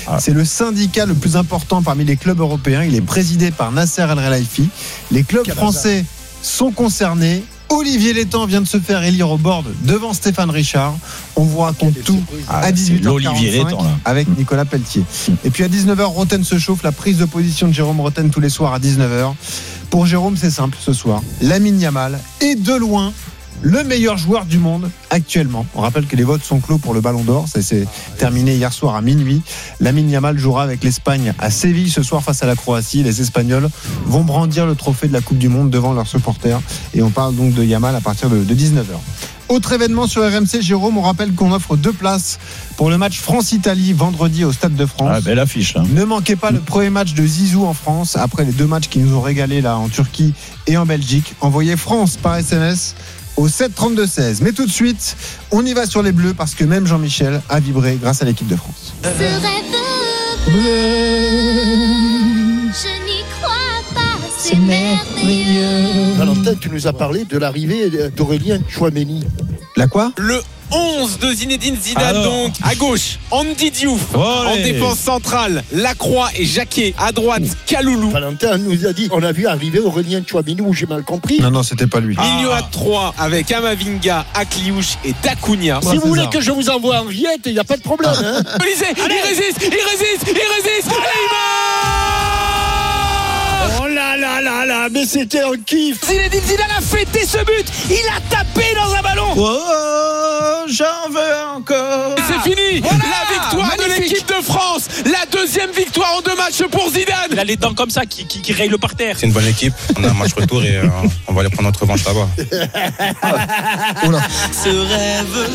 C'est le syndicat le plus important parmi les clubs européens. Il est présidé par Nasser El Khelaifi. Les clubs français sont concernés. Olivier Létang vient de se faire élire au board devant Stéphane Richard. On vous raconte tout à 18h45 avec Nicolas Pelletier. Et puis à 19h, Roten se chauffe. La prise de position de Jérôme Roten tous les soirs à 19h. Pour Jérôme, c'est simple ce soir. Lamine Yamal est de loin le meilleur joueur du monde actuellement. On rappelle que les votes sont clos pour le Ballon d'Or. Ça s'est terminé hier soir à minuit. Lamine Yamal jouera avec l'Espagne à Séville ce soir face à la Croatie. Les Espagnols vont brandir le trophée de la Coupe du Monde devant leurs supporters. Et on parle donc de Yamal à partir de 19h. Autre événement sur RMC, Jérôme, on rappelle qu'on offre 2 places pour le match France-Italie vendredi au Stade de France. Ah, belle affiche là. Ne manquez pas le premier match de Zizou en France après les 2 matchs qui nous ont régalé là en Turquie et en Belgique. Envoyez France par SMS au 732-16. Mais tout de suite, on y va sur les Bleus parce que même Jean-Michel a vibré grâce à l'équipe de France. Ce rêve bleu, je n'y crois pas, c'est merveilleux. Valentin, tu nous as parlé de l'arrivée d'Aurélien Tchouameni. La quoi ? Le 11 de Zinedine Zidane. Donc à gauche Andy Diouf, en défense centrale Lacroix et Jacquet, à droite Kaloulou. Valentin nous a dit on a vu arriver Aurélien Tchouameni, où j'ai mal compris. Non, c'était pas lui. Milieu à 3 avec Amavinga, Akliouche et Dacunia. Si vous voulez que je vous envoie Henriette, il n'y a pas de problème. Hein. Il résiste et il Oh là là là là, mais c'était un kiff. Zinedine Zidane a fêté ce but. Il a tapé dans un ballon. Oh, j'en veux encore. Et c'est fini. Voilà, la victoire de l'équipe de France. La 2e victoire en 2 matchs pour Zidane. Il a les dents comme ça qui rayent le parterre. C'est une bonne équipe. On a un match retour et on va aller prendre notre revanche là-bas. Ce rêve.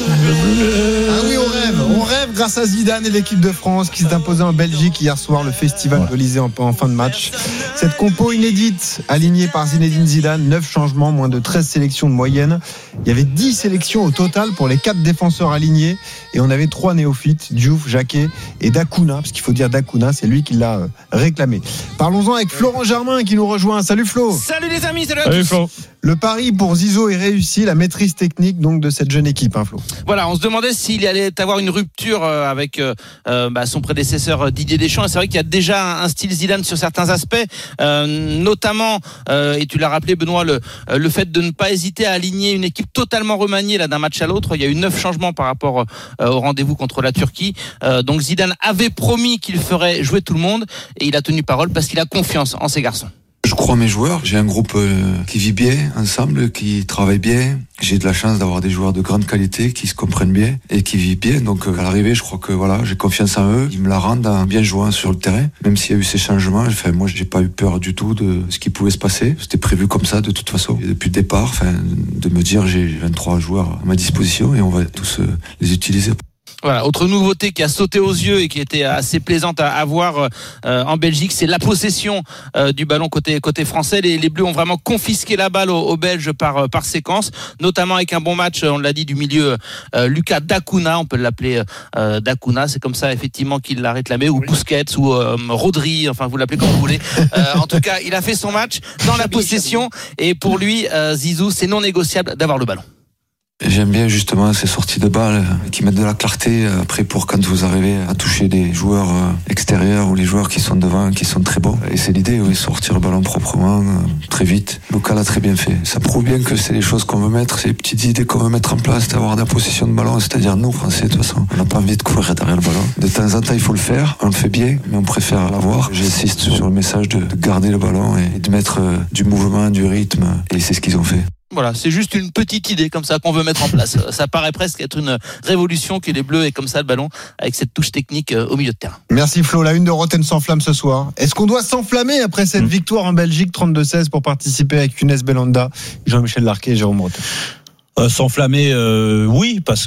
Ah oui, on rêve grâce à Zidane et l'équipe de France qui s'est imposée en Belgique hier soir, le festival d'Elysée en fin de match. Cette compo inédite alignée par Zinedine Zidane, 9 changements, moins de 13 sélections de moyenne. Il y avait 10 sélections au total pour les 4 défenseurs alignés et on avait 3 néophytes, Diouf, Jacquet et Dacouna, parce qu'il faut dire Dacouna, c'est lui qui l'a réclamé. Parlons-en avec Florent Germain qui nous rejoint. Salut Flo. Salut les amis, salut à tous. Flo. Le pari pour Zizou est réussi, la maîtrise technique donc de cette jeune équipe, Flo. Voilà, on se demandait s'il allait avoir une rupture avec son prédécesseur Didier Deschamps. Et c'est vrai qu'il y a déjà un style Zidane sur certains aspects, notamment, et tu l'as rappelé Benoît, le fait de ne pas hésiter à aligner une équipe totalement remaniée là, d'un match à l'autre. Il y a eu 9 changements par rapport au rendez-vous contre la Turquie. Donc Zidane avait promis qu'il ferait jouer tout le monde et il a tenu parole parce qu'il a confiance en ses garçons. Je crois en mes joueurs. J'ai un groupe qui vit bien ensemble, qui travaille bien. J'ai de la chance d'avoir des joueurs de grande qualité qui se comprennent bien et qui vivent bien. Donc à l'arrivée, je crois que j'ai confiance en eux. Ils me la rendent en bien jouant sur le terrain. Même s'il y a eu ces changements, moi j'ai pas eu peur du tout de ce qui pouvait se passer. C'était prévu comme ça de toute façon. Et depuis le départ, de me dire j'ai 23 joueurs à ma disposition et on va tous les utiliser. Voilà, autre nouveauté qui a sauté aux yeux et qui était assez plaisante à voir en Belgique, c'est la possession du ballon côté français. Les Bleus ont vraiment confisqué la balle aux Belges par séquence, notamment avec un bon match, on l'a dit, du milieu Lucas Dacouna, on peut l'appeler Dacouna, c'est comme ça effectivement qu'il l'a réclamé, ou Busquets, ou Rodri, enfin vous l'appelez comme vous voulez. En tout cas, il a fait son match dans la possession et pour lui, Zizou, c'est non négociable d'avoir le ballon. J'aime bien justement ces sorties de balles qui mettent de la clarté après pour quand vous arrivez à toucher des joueurs extérieurs ou les joueurs qui sont devant, qui sont très bons. Et c'est l'idée, sortir le ballon proprement, très vite. Lucas l'a très bien fait. Ça prouve bien que c'est les choses qu'on veut mettre, c'est les petites idées qu'on veut mettre en place, d'avoir de la possession de ballon, c'est-à-dire nous, Français, de toute façon. On n'a pas envie de courir derrière le ballon. De temps en temps, il faut le faire. On le fait bien, mais on préfère l'avoir. J'insiste sur le message de garder le ballon et de mettre du mouvement, du rythme. Et c'est ce qu'ils ont fait. Voilà, c'est juste une petite idée comme ça qu'on veut mettre en place. Ça paraît presque être une révolution que les Bleus aient comme ça le ballon avec cette touche technique au milieu de terrain. Merci Flo, la une de Roten s'enflamme ce soir. Est-ce qu'on doit s'enflammer après cette victoire en Belgique 32-16 pour participer avec Younes Belhanda, Jean-Michel Larquet et Jérôme Roten? S'enflammer, oui, parce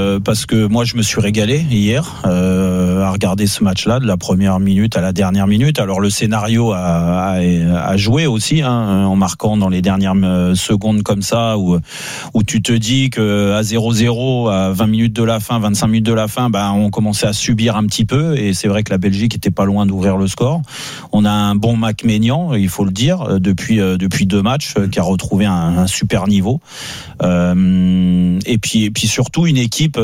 que moi je me suis régalé hier à regarder ce match-là de la première minute à la dernière minute. Alors le scénario a joué aussi, en marquant dans les dernières secondes comme ça, où tu te dis que à 0-0, à 20 minutes de la fin, 25 minutes de la fin, on commençait à subir un petit peu, et c'est vrai que la Belgique était pas loin d'ouvrir le score. On a un bon Mac Maignan, il faut le dire, depuis 2 matchs, qui a retrouvé un super niveau. Et puis surtout une équipe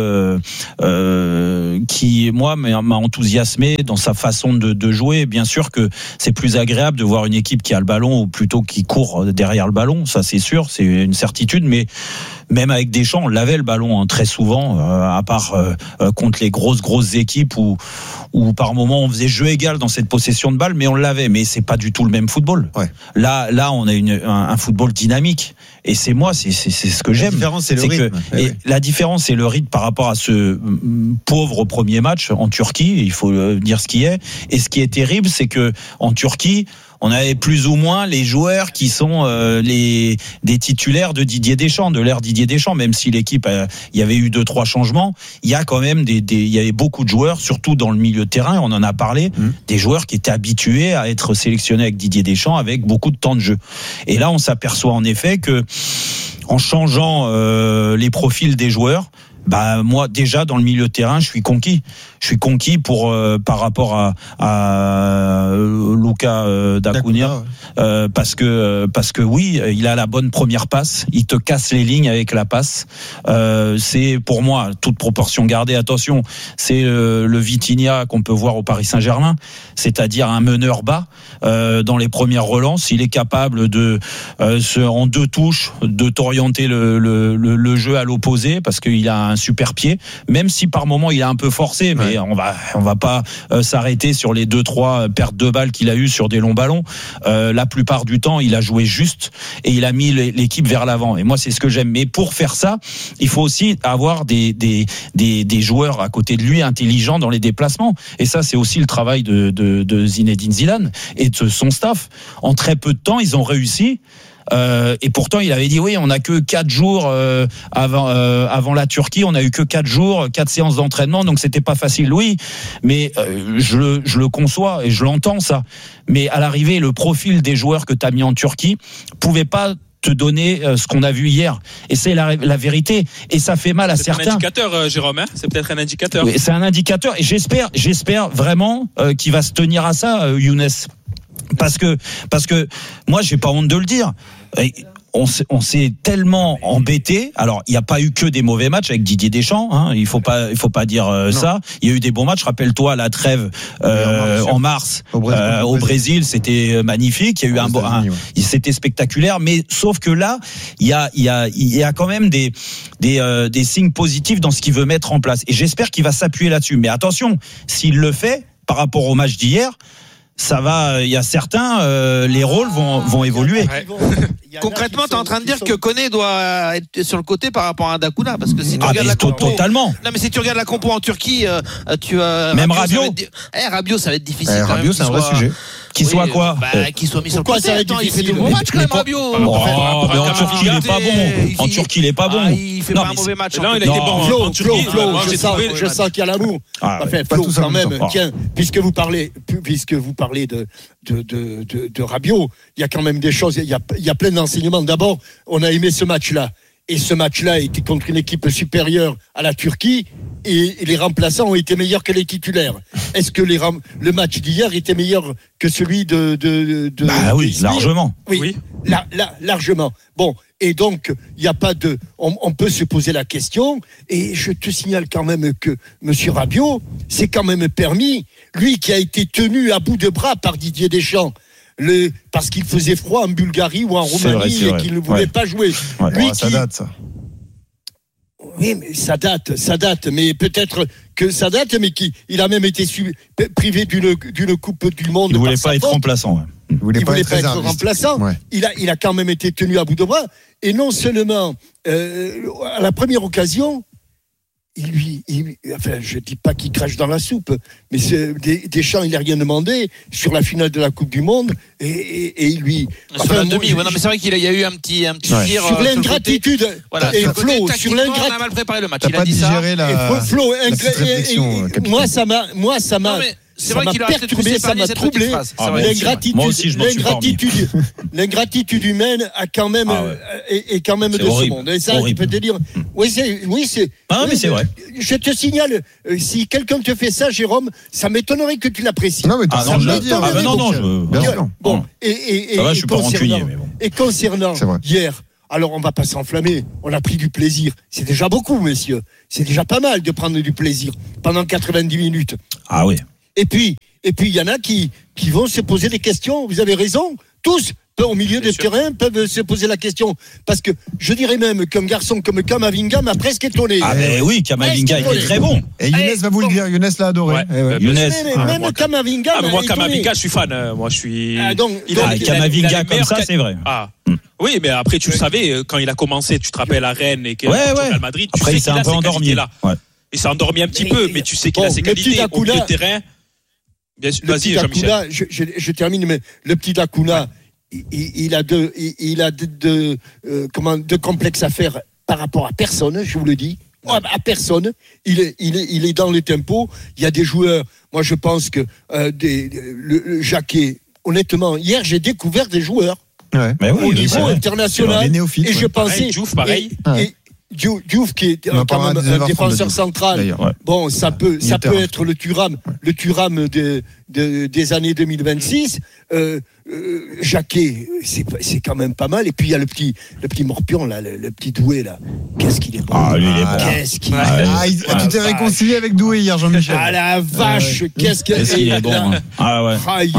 qui, moi, m'a enthousiasmé dans sa façon de jouer. Bien sûr que c'est plus agréable de voir une équipe qui a le ballon ou plutôt qui court derrière le ballon. Ça, c'est sûr, c'est une certitude. Mais même avec Deschamps, on l'avait le ballon très souvent, à part contre les grosses équipes où par moment on faisait jeu égal dans cette possession de balle, mais on l'avait. Mais c'est pas du tout le même football. Ouais. Là, on a un football dynamique. Et c'est ce que j'aime. La différence, c'est le rythme. La différence, c'est le rythme par rapport à ce pauvre premier match en Turquie. Il faut dire ce qui est. Et ce qui est terrible, c'est que en Turquie, on avait plus ou moins les joueurs qui sont des titulaires de Didier Deschamps, de l'ère Didier Deschamps, même si l'équipe, il y avait eu 2-3 changements. Il y a quand même il y avait beaucoup de joueurs, surtout dans le milieu de terrain, on en a parlé, des joueurs qui étaient habitués à être sélectionnés avec Didier Deschamps avec beaucoup de temps de jeu. Et là, on s'aperçoit en effet que en changeant les profils des joueurs, moi déjà dans le milieu de terrain, je suis conquis pour par rapport à Luka Dacunia, parce que oui, il a la bonne première passe, il te casse les lignes avec la passe. C'est pour moi, toute proportion gardée, attention, c'est le Vitinha qu'on peut voir au Paris Saint-Germain, c'est-à-dire un meneur bas dans les premières relances. Il est capable de en 2 touches de t'orienter le jeu à l'opposé, parce qu'il a un super pied, même si par moment il a un peu forcé, mais on va pas s'arrêter sur les 2-3 pertes de balles qu'il a eues sur des longs ballons. La plupart du temps, il a joué juste et il a mis l'équipe vers l'avant. Et moi, c'est ce que j'aime. Mais pour faire ça, il faut aussi avoir des joueurs à côté de lui intelligents dans les déplacements. Et ça, c'est aussi le travail de Zinedine Zidane et de son staff. En très peu de temps, ils ont réussi. Et pourtant, il avait dit oui, on n'a que 4 jours avant la Turquie, on a eu que 4 jours, 4 séances d'entraînement, donc c'était pas facile. Oui, mais je le conçois et je l'entends ça. Mais à l'arrivée, le profil des joueurs que tu as mis en Turquie pouvait pas te donner ce qu'on a vu hier, et c'est la vérité, et ça fait mal à certains. C'est un indicateur, Jérôme, c'est peut-être un indicateur. Oui, c'est un indicateur, et j'espère vraiment qu'il va se tenir à ça, Younes. Parce que moi, j'ai pas honte de le dire. On s'est tellement embêté. Alors, il n'y a pas eu que des mauvais matchs avec Didier Deschamps, hein. Il faut pas dire ça. Il y a eu des bons matchs. Rappelle-toi la trêve en mars au Brésil, c'était magnifique. Il y a eu c'était spectaculaire. Mais sauf que là, il y a quand même des signes positifs dans ce qu'il veut mettre en place. Et j'espère qu'il va s'appuyer là-dessus. Mais attention, s'il le fait par rapport au match d'hier, ça va, il y a certains, les rôles vont évoluer. Concrètement, tu es en train de dire que Koné doit être sur le côté par rapport à Dacouna, parce que si tu regardes la compo, totalement. Non, mais si tu regardes la compo en Turquie, tu même Rabiot. Rabiot, ça va être difficile. Rabiot, c'est un vrai sujet. Qu'il soit quoi qu'il soit mis sur le côté. Attends, il fait de bons matchs quand même, Rabiot. Mais en Turquie, il est pas bon. En Turquie, il est pas bon. Il fait pas un mauvais match. Non, il a été bon. En Turquie, je sens qu'il y a l'amour. Enfin, Flo, quand même, tiens, puisque vous parlez de Rabiot, il y a quand même des choses, il y a plein d'enseignements. D'abord, on a aimé ce match-là. Et ce match-là était contre une équipe supérieure à la Turquie, et les remplaçants ont été meilleurs que les titulaires. Est-ce que le match d'hier était meilleur que celui de oui, largement. Oui. Largement. Bon, et donc il n'y a pas de. On peut se poser la question. Et je te signale quand même que Monsieur Rabiot s'est quand même permis, lui qui a été tenu à bout de bras par Didier Deschamps. Parce qu'il faisait froid en Bulgarie ou en Roumanie et qu'il ne voulait pas jouer. Ouais, ça date, ça. Oui, mais ça date. Mais peut-être que ça date, mais il a même été privé d'une Coupe du Monde. Il ne voulait pas être remplaçant. Ouais. Il voulait pas être remplaçant. Ouais. Il a quand même été tenu à bout de bras. Et non seulement, à la première occasion, enfin, je dis pas qu'il crache dans la soupe, mais Deschamps, il n'a rien demandé sur la finale de la Coupe du Monde, et il lui. Sur la demi, non, mais c'est vrai qu'il y a eu un petit tir sur l'ingratitude. Voilà, et Flo, sur l'ingratitude. On a mal préparé le match. T'as il pas a dit digéré ça. Flo, moi, ça m'a. C'est vrai qu'il a perturbé, ça m'a troublé. L'ingratitude humaine a quand même est quand même de ce monde. Et ça, je peux te dire. Oui, c'est. Ah, mais c'est vrai. Je te signale, si quelqu'un te fait ça, Jérôme, ça m'étonnerait que tu l'apprécies. Non, mais ça me le dire. Non, Bon, et je suis pas rancunier, mais bon. Et concernant hier, Alors on va pas s'enflammer. On a pris du plaisir. C'est déjà beaucoup, messieurs. C'est déjà pas mal de prendre du plaisir pendant 90 minutes. Ah oui. Et puis il y en a qui vont se poser des questions. Vous avez raison. Tous, au milieu des terrains, peuvent se poser la question. Parce que je dirais même qu'un garçon comme Kamavinga m'a presque étonné. Ah mais oui, Kamavinga il est très bon. Et Younes va vous le dire, Younes l'a adoré. Ouais. Ouais. Younes. Même Kamavinga. Ah, mais moi, Kamavinga, je suis fan. Moi, je suis. Kamavinga comme ça, c'est vrai. Ah. Oui, mais après, tu le savais, quand il a commencé, tu te rappelles à Rennes et qu'il a Real Madrid, tu après, sais qu'il a ces qualités-là. Ouais. Il s'est endormi un petit peu, mais tu sais qu'il a ses qualités au milieu de terrain. Bien sûr. Vas-y, Jean-Michel. Je termine, mais le petit Dacuna, il a deux complexes à faire par rapport à personne, je vous le dis. À personne. Il est dans le tempo. Il y a des joueurs. Moi, je pense que le Jacquet. Honnêtement, hier, j'ai découvert des joueurs au niveau international. Et je pensais. Diouf, pareil. Diouf qui est quand même un défenseur central. Bon, ça peut être le Thuram des années 2026. Jacquet, c'est quand même pas mal. Et puis il y a le petit Morpion là, le petit Doué là. Qu'est-ce qu'il est bon. Ah, lui il est bon. Qu'est-ce qu'il est bon. Tu t'es réconcilié avec Doué hier, Jean-Michel. Ah la vache, qu'est-ce qu'il est bon. Ah ouais. Aïe.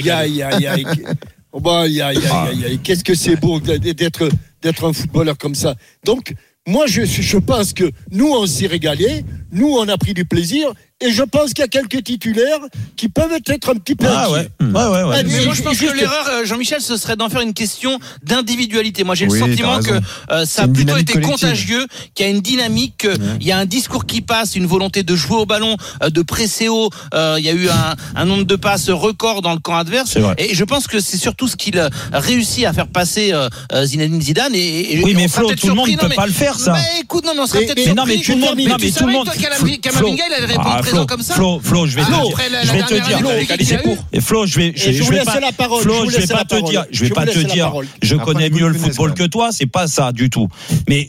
Qu'est-ce que c'est beau d'être un footballeur comme ça. Donc moi, je pense que nous, on s'est régalé, nous, on a pris du plaisir, et je pense qu'il y a quelques titulaires qui peuvent être un petit peu inquiets. Mais moi, je pense que l'erreur, Jean-Michel, ce serait d'en faire une question d'individualité. Moi, j'ai le sentiment que ça a plutôt été contagieux, qu'il y a une dynamique, il y a un discours qui passe, une volonté de jouer au ballon, de presser haut. Il y a eu un nombre de passes record dans le camp adverse. Et je pense que c'est surtout ce qu'il réussit à faire passer Zinedine Zidane. Oui, mais Flo, tout le monde ne peut pas le faire, ça. Mais écoute, non, mais on serait peut-être surpris. Non, mais tout le monde. Mais tu savais que Kamavinga, il allait répondre présent comme ça. Flo, je vais te dire. Flo, je vais pas te dire. Je connais mieux le football que toi. C'est pas ça du tout. Mais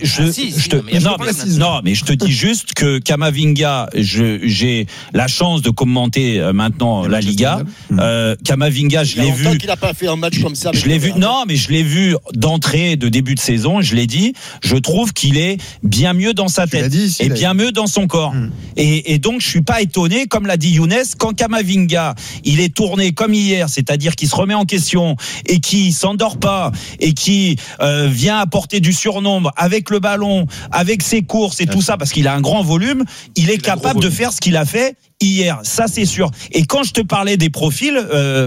je te dis juste que Kamavinga, j'ai la chance de commenter maintenant la Liga. Kamavinga, je l'ai vu. Il a pas fait un match comme ça. Je l'ai vu. Non, mais je l'ai vu d'entrée de début de saison. Je l'ai dit. Je trouve qu'il est bien mieux dans sa tête et bien mieux dans son corps. Et donc je suis pas étonné, comme l'a dit Younes, quand Kamavinga il est tourné comme hier, c'est-à-dire qu'il se remet en question et qui s'endort pas et qui vient apporter du surnombre avec le ballon, avec ses courses et tout ça, parce qu'il a un grand volume, il est capable de faire ce qu'il a fait hier, ça c'est sûr. Et quand je te parlais des profils,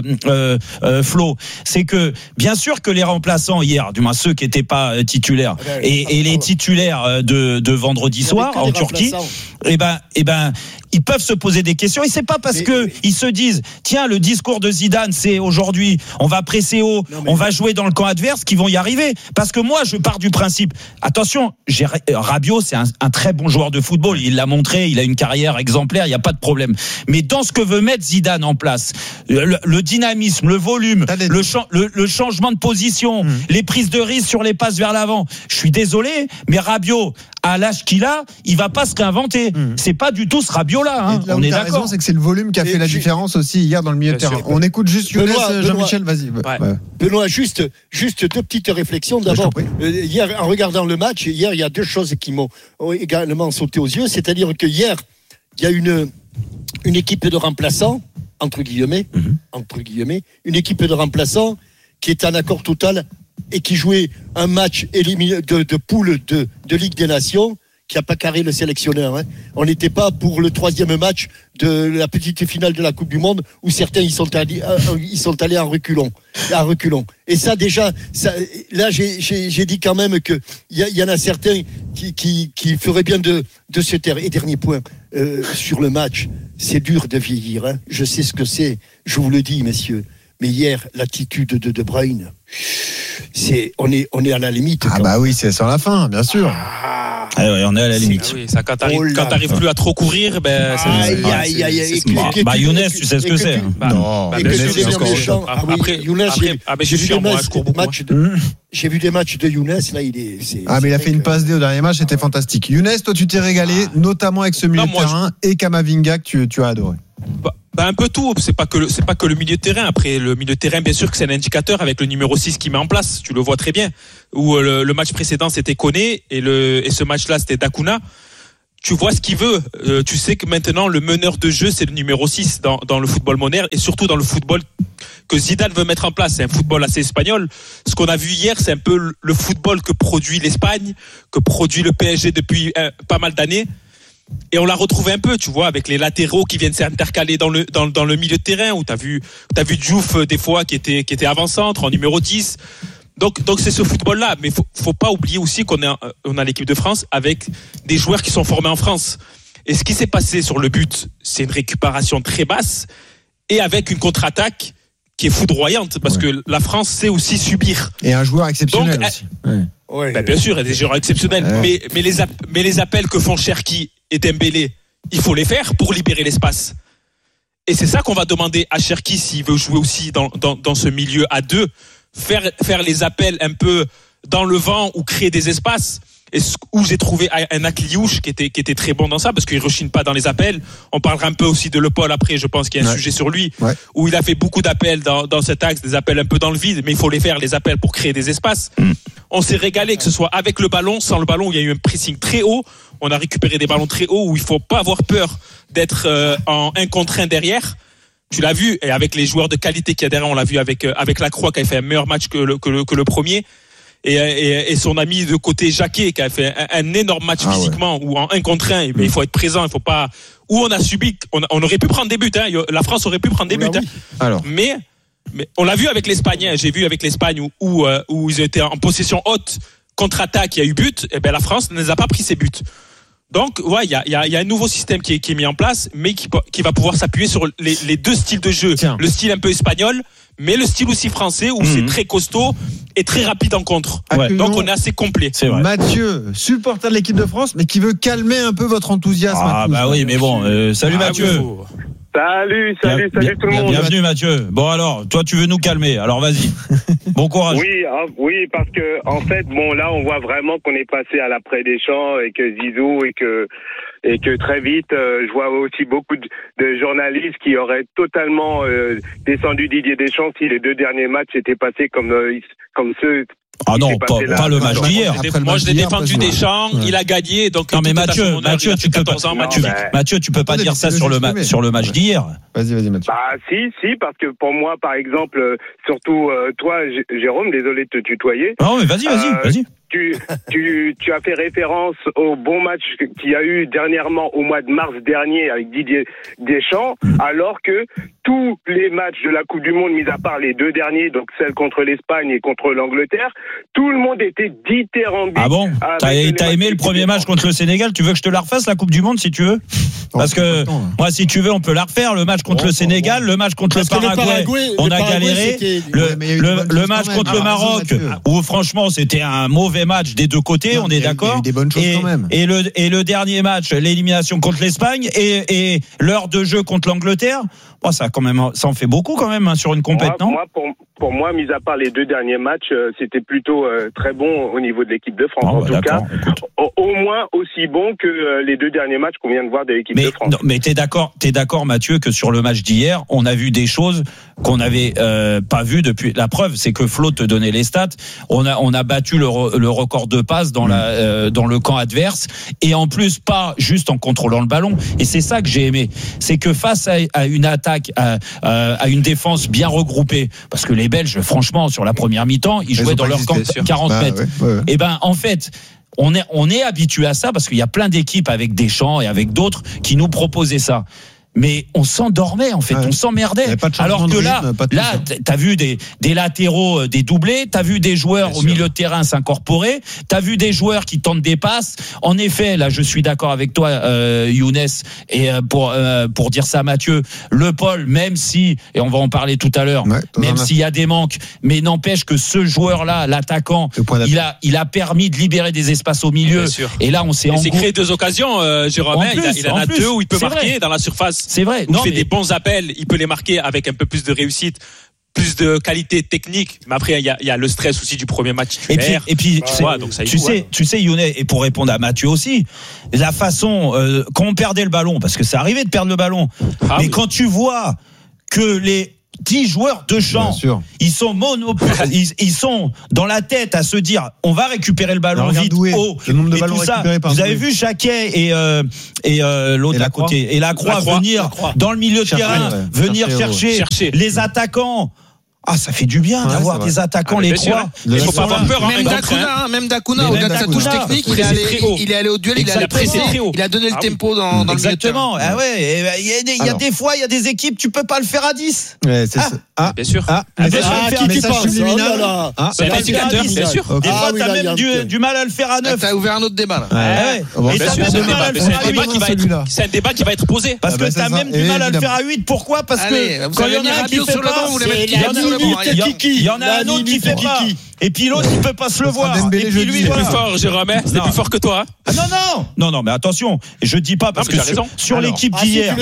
Flo, c'est que bien sûr que les remplaçants hier, du moins ceux qui n'étaient pas titulaires, et les titulaires de vendredi soir en Turquie, eh ben ils peuvent se poser des questions, et c'est pas parce que ils se disent tiens, le discours de Zidane c'est aujourd'hui on va presser haut, on va jouer dans le camp adverse, qu'ils vont y arriver. Parce que moi je pars du principe, attention, Rabiot c'est un très bon joueur de football, il l'a montré, il a une carrière exemplaire, il n'y a pas de problème. Mais dans ce que veut mettre Zidane en place, le dynamisme, le volume, le changement de position, les prises de risque sur les passes vers l'avant, je suis désolé, mais Rabiot, à l'âge qu'il a, il va pas se réinventer. C'est pas du tout ce Rabiot-là. On est d'accord. C'est que c'est le volume qui a fait la différence aussi hier dans le milieu de terrain. On écoute juste Younes, Jean-Michel, vas-y. Benoît, juste deux petites réflexions. D'abord, hier, en regardant le match, il y a deux choses qui m'ont également sauté aux yeux. C'est-à-dire que hier, il y a une équipe de remplaçants, entre guillemets, une équipe de remplaçants qui est en accord total et qui jouait un match de poule de Ligue des Nations, qui n'a pas carré le sélectionneur. On n'était pas pour le troisième match de la petite finale de la Coupe du Monde où certains ils sont allés en reculons. Et ça déjà, là j'ai dit quand même que il y en a certains qui feraient bien de se taire. Et dernier point sur le match, c'est dur de vieillir. Je sais ce que c'est. Je vous le dis, messieurs. Mais hier, l'attitude de De Bruyne, on est à la limite. Oui, c'est sur la fin, bien sûr. On est à la limite. Oui, ça, quand t'arrives plus à trop courir, Younes, tu sais ce que c'est. Non. J'ai vu des matchs de Younes, là, mais il a fait une passe D au dernier match, c'était fantastique. Younes, toi, tu t'es régalé, notamment avec ce milieu de terrain et Kamavinga que tu as adoré. Un peu tout. C'est pas que le milieu de terrain. Après, le milieu de terrain, bien sûr que c'est un indicateur avec le numéro 6 qui met en place. Tu le vois très bien. Où le match précédent, c'était Koné et ce match-là, c'était Dacuna. Tu vois ce qu'il veut. Tu sais que maintenant, le meneur de jeu, c'est le numéro 6 dans le football moderne et surtout dans le football que Zidane veut mettre en place. C'est un football assez espagnol. Ce qu'on a vu hier, c'est un peu le football que produit l'Espagne, que produit le PSG depuis pas mal d'années. Et on l'a retrouvé un peu, tu vois, avec les latéraux qui viennent s'intercaler dans le milieu de terrain, où t'as vu Diouf des fois qui était avant-centre en numéro 10. Donc c'est ce football-là, mais faut pas oublier aussi qu'on a l'équipe de France avec des joueurs qui sont formés en France. Et ce qui s'est passé sur le but, c'est une récupération très basse et avec une contre-attaque qui est foudroyante parce que la France sait aussi subir. Et un joueur exceptionnel aussi. Ouais. Bien sûr, il y a des joueurs exceptionnels, mais les appels que font Cherki et Dembélé, il faut les faire pour libérer l'espace. Et c'est ça qu'on va demander à Cherki s'il veut jouer aussi dans ce milieu à deux, faire les appels un peu dans le vent ou créer des espaces. Et où j'ai trouvé un Akliouche qui était très bon dans ça parce qu'il rechigne pas dans les appels. On parlera un peu aussi de Le Paul après, je pense qu'il y a un sujet sur lui où il a fait beaucoup d'appels dans cet axe, des appels un peu dans le vide, mais il faut les faire, les appels, pour créer des espaces. On s'est régalé, que ce soit avec le ballon, sans le ballon, où il y a eu un pressing très haut. On a récupéré des ballons très hauts où il faut pas avoir peur d'être en 1 contre 1 derrière. Tu l'as vu, et avec les joueurs de qualité qu'il y a derrière, on l'a vu avec Lacroix qui a fait un meilleur match que le premier. Et son ami de côté Jacquet qui a fait un énorme match physiquement où en 1 contre 1 il faut être présent, il faut pas, où on a subi, on aurait pu prendre des buts, la France aurait pu prendre des buts, Alors. mais on l'a vu avec l'Espagne, j'ai vu avec l'Espagne où ils étaient en possession haute, contre-attaque, il y a eu but, et ben la France ne les a pas pris ces buts. Donc il y a un nouveau système qui est mis en place, mais qui va pouvoir s'appuyer sur les deux styles de jeu. Le style un peu espagnol, mais le style aussi français où c'est très costaud et très rapide en contre. Donc on est assez complet. C'est vrai. Mathieu, supporter de l'équipe de France, mais qui veut calmer un peu votre enthousiasme. Oui, mais bon, salut Mathieu. Salut tout le monde. Bienvenue Mathieu. Bon alors, toi tu veux nous calmer, alors vas-y. Bon courage. Oui, parce que en fait, là on voit vraiment qu'on est passé à l'après-Deschamps et que Zizou et que très vite, je vois aussi beaucoup de journalistes qui auraient totalement descendu Didier Deschamps si les 2 derniers matchs étaient passés comme ceux. Ah non, pas le match d'hier. Moi, je l'ai défendu Deschamps, il a gagné. Donc non, mais Mathieu, tu peux pas dire ça sur le match d'hier. Vas-y, Mathieu. Si, parce que pour moi, par exemple, surtout toi, Jérôme, désolé de te tutoyer. Non, mais vas-y. Tu as fait référence au bon match qu'il y a eu dernièrement au mois de mars dernier avec Didier Deschamps, alors que tous les matchs de la Coupe du Monde, mis à part les 2 derniers, donc celle contre l'Espagne et contre l'Angleterre, tout le monde était dithyrambique. Ah bon? T'as aimé le premier match contre le Sénégal? Tu veux que je te la refasse, la Coupe du Monde, si tu veux? Parce que moi, si tu veux, on peut la refaire. Le match contre le Sénégal, le match contre le Paraguay, on a galéré. Le match contre le Maroc, où franchement, c'était un mauvais match des deux côtés, on est d'accord. Il y a eu des bonnes choses quand même. Et le dernier match, l'élimination contre l'Espagne et l'heure de jeu contre l'Angleterre, ça en fait beaucoup quand même sur une compète, non? Pour moi, mis à part les 2 derniers matchs, c'était plutôt très bon au niveau de l'équipe de France. En tout cas, au moins aussi bon que les 2 derniers matchs qu'on vient de voir de l'équipe de France. Mais t'es d'accord, Mathieu, que sur le match d'hier, on a vu des choses qu'on n'avait pas vues depuis. La preuve, c'est que Flo te donnait les stats. On a battu le record de passes dans le camp adverse, et en plus pas juste en contrôlant le ballon. Et c'est ça que j'ai aimé, c'est que face à une attaque, à une défense bien regroupée, parce que les Belges, franchement, sur la première mi-temps, ils jouaient dans leur camp 40 mètres. Et en fait, on est habitué à ça parce qu'il y a plein d'équipes avec Deschamps et avec d'autres qui nous proposaient ça. Mais on s'endormait, en fait, on s'emmerdait. Alors que là, t'as vu des latéraux, des doublés, t'as vu des joueurs au milieu de terrain s'incorporer, t'as vu des joueurs qui tentent des passes. En effet, là, je suis d'accord avec toi, Younes, et pour dire ça, Mathieu, Le Paul, même si, et on va en parler tout à l'heure, même s'il y a des manques, mais n'empêche que ce joueur-là, l'attaquant, il a permis de libérer des espaces au milieu. Et là, on s'est engouffré. Il s'est créé 2 occasions, Jérôme. Il en a 2 où il peut marquer dans la surface. C'est vrai. Il fait des bons appels, il peut les marquer avec un peu plus de réussite. plus de qualité technique, mais après il y a le stress aussi du premier match. Et puis tu sais Younet, et pour répondre à Mathieu aussi, la façon quand on perdait le ballon, parce que c'est arrivé de perdre le ballon, mais quand tu vois que les 10 joueurs de champ, ils sont ils sont dans la tête à se dire on va récupérer le ballon vite haut, le nombre de ballons récupérés par vous avez vu Jacquet et l'autre à côté et Lacroix venir dans le milieu de terrain, venir chercher les attaquants. Ah, ça fait du bien d'avoir des attaquants, les trois. Il faut pas avoir peur. Même D'Acuna, au-delà de sa touche technique, il est allé au duel, il a pressé, il a donné le tempo dans le milieu de terrain. Exactement. Ah ouais, il y a des fois, il y a des équipes, tu peux pas le faire à 10. Ouais, c'est ça. Bien sûr. Message subliminal. C'est un indicateur, bien sûr. Des fois, t'as même du mal à le faire à 9. T'as ouvert un autre débat, là. C'est un débat qui va être posé. Parce que t'as même du mal à le faire à 8. Pourquoi? Parce que quand il y en a un qui fait pas, il y en a un autre qui fait pas. Et puis l'autre, il peut pas se le voir. Et puis lui, c'est plus fort, Jérôme. C'est plus fort que toi. Non, mais attention. Je dis pas parce que sur l'équipe d'hier.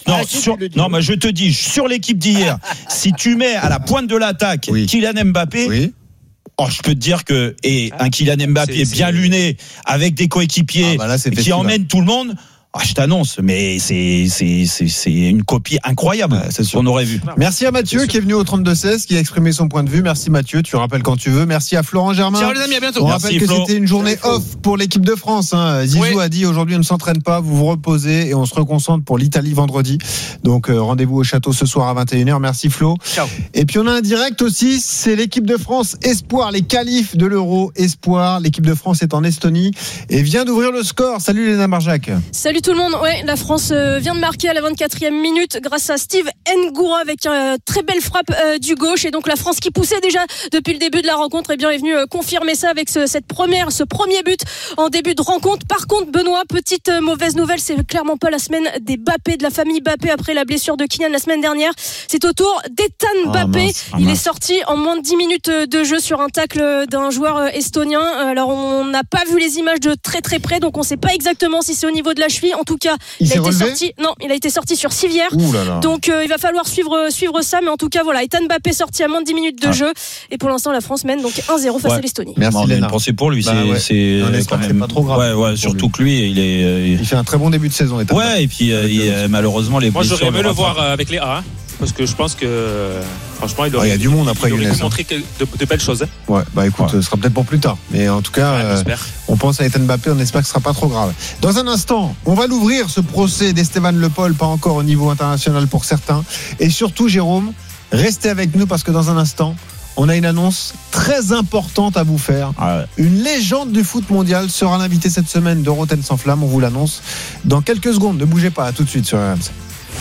Non, mais je te dis, sur l'équipe d'hier, si tu mets à la pointe de l'attaque Kylian Mbappé. Oh, je peux te dire que un Kylian Mbappé bien luné avec des coéquipiers qui emmènent tout le monde. Ah, je t'annonce, mais c'est une copie incroyable. C'est ce qu'on aurait vu. Merci à Mathieu qui est venu au 32-16, qui a exprimé son point de vue. Merci Mathieu, tu rappelles quand tu veux. Merci à Florent Germain. Ciao les amis, à bientôt. On rappelle que c'était une journée off pour l'équipe de France. Zizou a dit aujourd'hui on ne s'entraîne pas, vous vous reposez et on se reconcentre pour l'Italie vendredi. Donc rendez-vous au château ce soir à 21h. Merci Flo. Ciao. Et puis on a un direct aussi, c'est l'équipe de France Espoir, les qualifs de l'Euro Espoir. L'équipe de France est en Estonie et vient d'ouvrir le score. Salut Léna Marjac. Salut tout le monde. Ouais, la France vient de marquer à la 24e minute grâce à Steve Ngoura avec une très belle frappe du gauche. Et donc la France qui poussait déjà depuis le début de la rencontre est venue confirmer ça avec ce premier but en début de rencontre. Par contre, Benoît, petite mauvaise nouvelle, c'est clairement pas la semaine des Bappé, de la famille Bappé après la blessure de Kylian la semaine dernière. C'est au tour d'Ethan Bappé. Il est sorti en moins de 10 minutes de jeu sur un tacle d'un joueur estonien. Alors on n'a pas vu les images de très très près, donc on sait pas exactement si c'est au niveau de la cheville. En tout cas, il a été sorti sur civière. Donc il va falloir suivre ça, mais en tout cas voilà, Ethan Bappé sorti à moins de 10 minutes de jeu et pour l'instant la France mène donc 1-0 face à l'Estonie. Merci on a Léna. une pensée pour lui, c'est quand même pas trop grave. Surtout que lui il fait un très bon début de saison. Et puis malheureusement les blessures. Moi j'aurais aimé le voir avec les A. Parce que je pense que franchement il aurait, y a du monde après Younes, montré de belles choses. Ouais, bah écoute, ce sera peut-être pour plus tard. Mais en tout cas, on pense à Ethan Mbappé, on espère que ce sera pas trop grave. Dans un instant, on va l'ouvrir ce procès d'Esteban Le Pol, pas encore au niveau international pour certains. Et surtout, Jérôme, restez avec nous parce que dans un instant, on a une annonce très importante à vous faire. Une légende du foot mondial sera l'invité cette semaine de Roten sans flamme. On vous l'annonce dans quelques secondes. Ne bougez pas, à tout de suite sur RMC.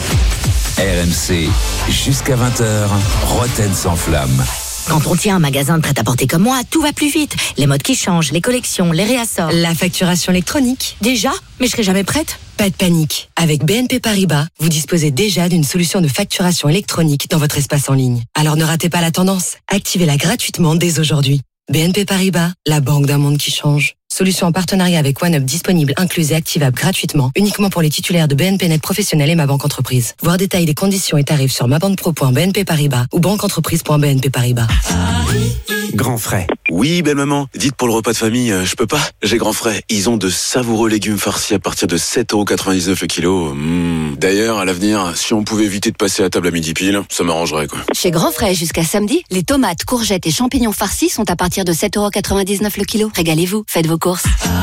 RMC, jusqu'à 20h, Roten sans flamme. Quand on tient un magasin de prêt-à-porter comme moi, tout va plus vite. Les modes qui changent, les collections, les réassorts. La facturation électronique. Déjà ? Mais je serai jamais prête ? Pas de panique. Avec BNP Paribas, vous disposez déjà d'une solution de facturation électronique dans votre espace en ligne. Alors ne ratez pas la tendance. Activez-la gratuitement dès aujourd'hui. BNP Paribas, la banque d'un monde qui change. Solution en partenariat avec OneUp disponible, incluse et activable gratuitement, uniquement pour les titulaires de BNP Net Professionnel et Ma Banque Entreprise. Voir détails des conditions et tarifs sur mabanquepro.bnp Paribas ou banqueentreprise.bnp Paribas. Grand frais. Oui, belle maman. Dites pour le repas de famille, je peux pas. J'ai Grand frais. Ils ont de savoureux légumes farcis à partir de 7,99€ le kilo. D'ailleurs, à l'avenir, si on pouvait éviter de passer à table à midi pile, ça m'arrangerait, quoi. Chez Grand frais, jusqu'à samedi, les tomates, courgettes et champignons farcis sont à partir de 7,99€ le kilo. Régalez-vous, faites vos courses.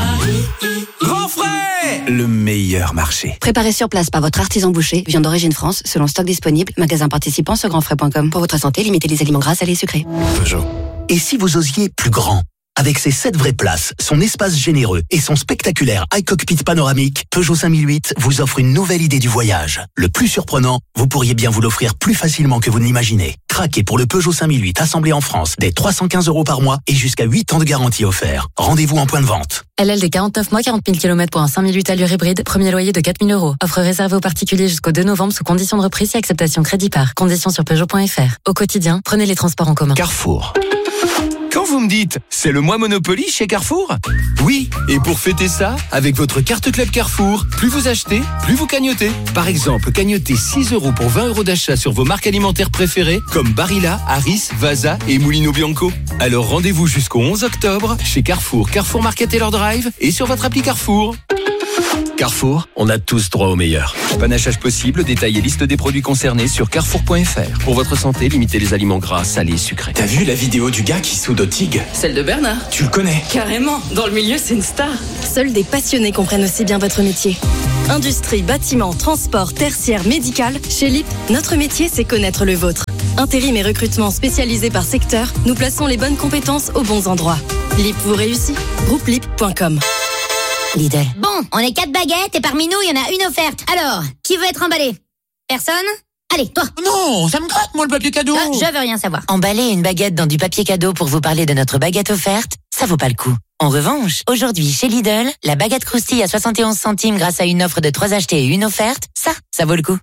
Grand frais, le meilleur marché. Préparé sur place par votre artisan boucher, viande d'origine France, selon stock disponible, magasin participant sur grandfrais.com. Pour votre santé, limitez les aliments gras, salés et sucrés. Peugeot. Et si vous osiez plus grand? Avec ses 7 vraies places, son espace généreux et son spectaculaire iCockpit panoramique, Peugeot 5008 vous offre une nouvelle idée du voyage. Le plus surprenant, vous pourriez bien vous l'offrir plus facilement que vous ne l'imaginez. Craquez pour le Peugeot 5008 assemblé en France dès 315€ par mois et jusqu'à 8 ans de garantie offert. Rendez-vous en point de vente. LLD 49 mois, 40 000 km pour un 5008 allure hybride, premier loyer de 4 000 €. Offre réservée aux particuliers jusqu'au 2 novembre sous conditions de reprise et acceptation crédit par. Conditions sur Peugeot.fr. Au quotidien, prenez les transports en commun. Carrefour. Quand vous me dites « c'est le mois Monopoly chez Carrefour », oui, et pour fêter ça, avec votre carte Club Carrefour, plus vous achetez, plus vous cagnotez. Par exemple, cagnotez 6 € pour 20 € d'achat sur vos marques alimentaires préférées comme Barilla, Harris, Vasa et Mulino Bianco. Alors rendez-vous jusqu'au 11 octobre chez Carrefour, Carrefour Market et leur Drive et sur votre appli Carrefour. Carrefour, on a tous droit au meilleur. Panachage possible, détail et liste des produits concernés sur carrefour.fr. Pour votre santé, limitez les aliments gras, salés, sucrés. T'as vu la vidéo du gars qui soude au TIG? Celle de Bernard. Tu le connais? Carrément, dans le milieu, c'est une star. Seuls des passionnés comprennent aussi bien votre métier. Industrie, bâtiment, transport, tertiaire, médical, chez LIP, notre métier, c'est connaître le vôtre. Intérim et recrutement spécialisés par secteur, nous plaçons les bonnes compétences aux bons endroits. LIP vous réussit. Groupe-LIP.com. Lidl. Bon, on est 4 baguettes et parmi nous, il y en a une offerte. Alors, qui veut être emballé? Personne? Allez, toi. Non, ça me gratte, moi, le papier cadeau. Je veux rien savoir. Emballer une baguette dans du papier cadeau pour vous parler de notre baguette offerte, ça vaut pas le coup. En revanche, aujourd'hui, chez Lidl, la baguette croustille à 71 centimes grâce à une offre de 3 achetés et une offerte, ça vaut le coup.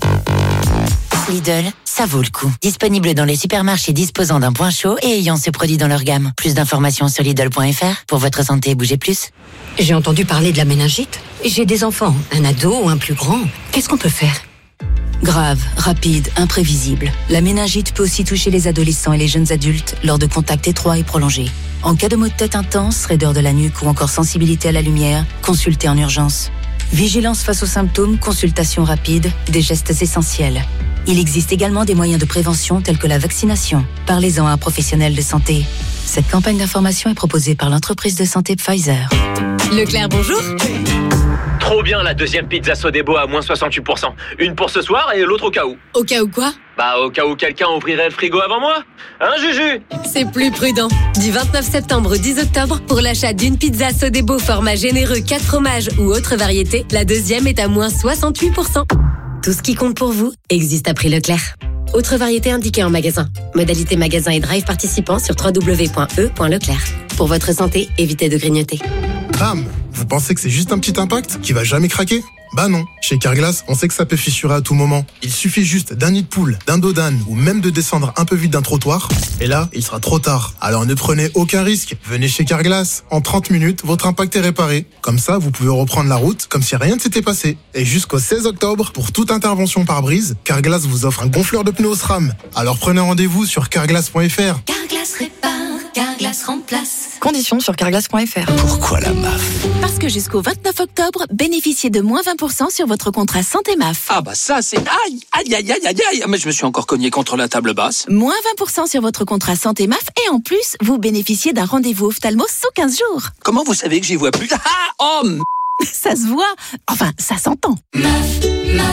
Lidl, ça vaut le coup. Disponible dans les supermarchés disposant d'un point chaud et ayant ce produit dans leur gamme. Plus d'informations sur Lidl.fr. Pour votre santé, bougez plus. J'ai entendu parler de la méningite. J'ai des enfants, un ado ou un plus grand. Qu'est-ce qu'on peut faire? Grave, rapide, imprévisible. La méningite peut aussi toucher les adolescents et les jeunes adultes lors de contacts étroits et prolongés. En cas de maux de tête intense, raideur de la nuque ou encore sensibilité à la lumière, consultez en urgence. Vigilance face aux symptômes, consultation rapide, des gestes essentiels. Il existe également des moyens de prévention tels que la vaccination. Parlez-en à un professionnel de santé. Cette campagne d'information est proposée par l'entreprise de santé Pfizer. Leclerc, bonjour. Trop bien la deuxième pizza Sodebo à moins 68%. Une pour ce soir et l'autre au cas où. Au cas où quoi? Bah au cas où quelqu'un ouvrirait le frigo avant moi. Hein Juju? C'est plus prudent. Du 29 septembre au 10 octobre, pour l'achat d'une pizza Sodebo format généreux 4 fromages ou autre variété, la deuxième est à moins 68%. Tout ce qui compte pour vous existe à prix Leclerc. Autre variété indiquée en magasin. Modalité magasin et drive participants sur www.e.leclerc. Pour votre santé, évitez de grignoter. Bam! Vous pensez que c'est juste un petit impact qui va jamais craquer? Bah non. Chez Carglass, on sait que ça peut fissurer à tout moment. Il suffit juste d'un nid de poule, d'un dos d'âne ou même de descendre un peu vite d'un trottoir. Et là, il sera trop tard. Alors ne prenez aucun risque. Venez chez Carglass. En 30 minutes, votre impact est réparé. Comme ça, vous pouvez reprendre la route comme si rien ne s'était passé. Et jusqu'au 16 octobre, pour toute intervention par brise, Carglass vous offre un gonfleur de pneus SRAM. Alors prenez rendez-vous sur carglass.fr. Carglass répare, Carglass remplace. Conditions sur carglass.fr. Pourquoi la MAF? Parce que jusqu'au 29 octobre, bénéficiez de moins 20% sur votre contrat santé MAF. Ah bah ça c'est... Aïe. Mais je me suis encore cogné contre la table basse. Moins 20% sur votre contrat santé MAF et en plus, vous bénéficiez d'un rendez-vous ophtalmo sous 15 jours. Comment vous savez que j'y vois plus? Ça se voit. Enfin, ça s'entend. MAF.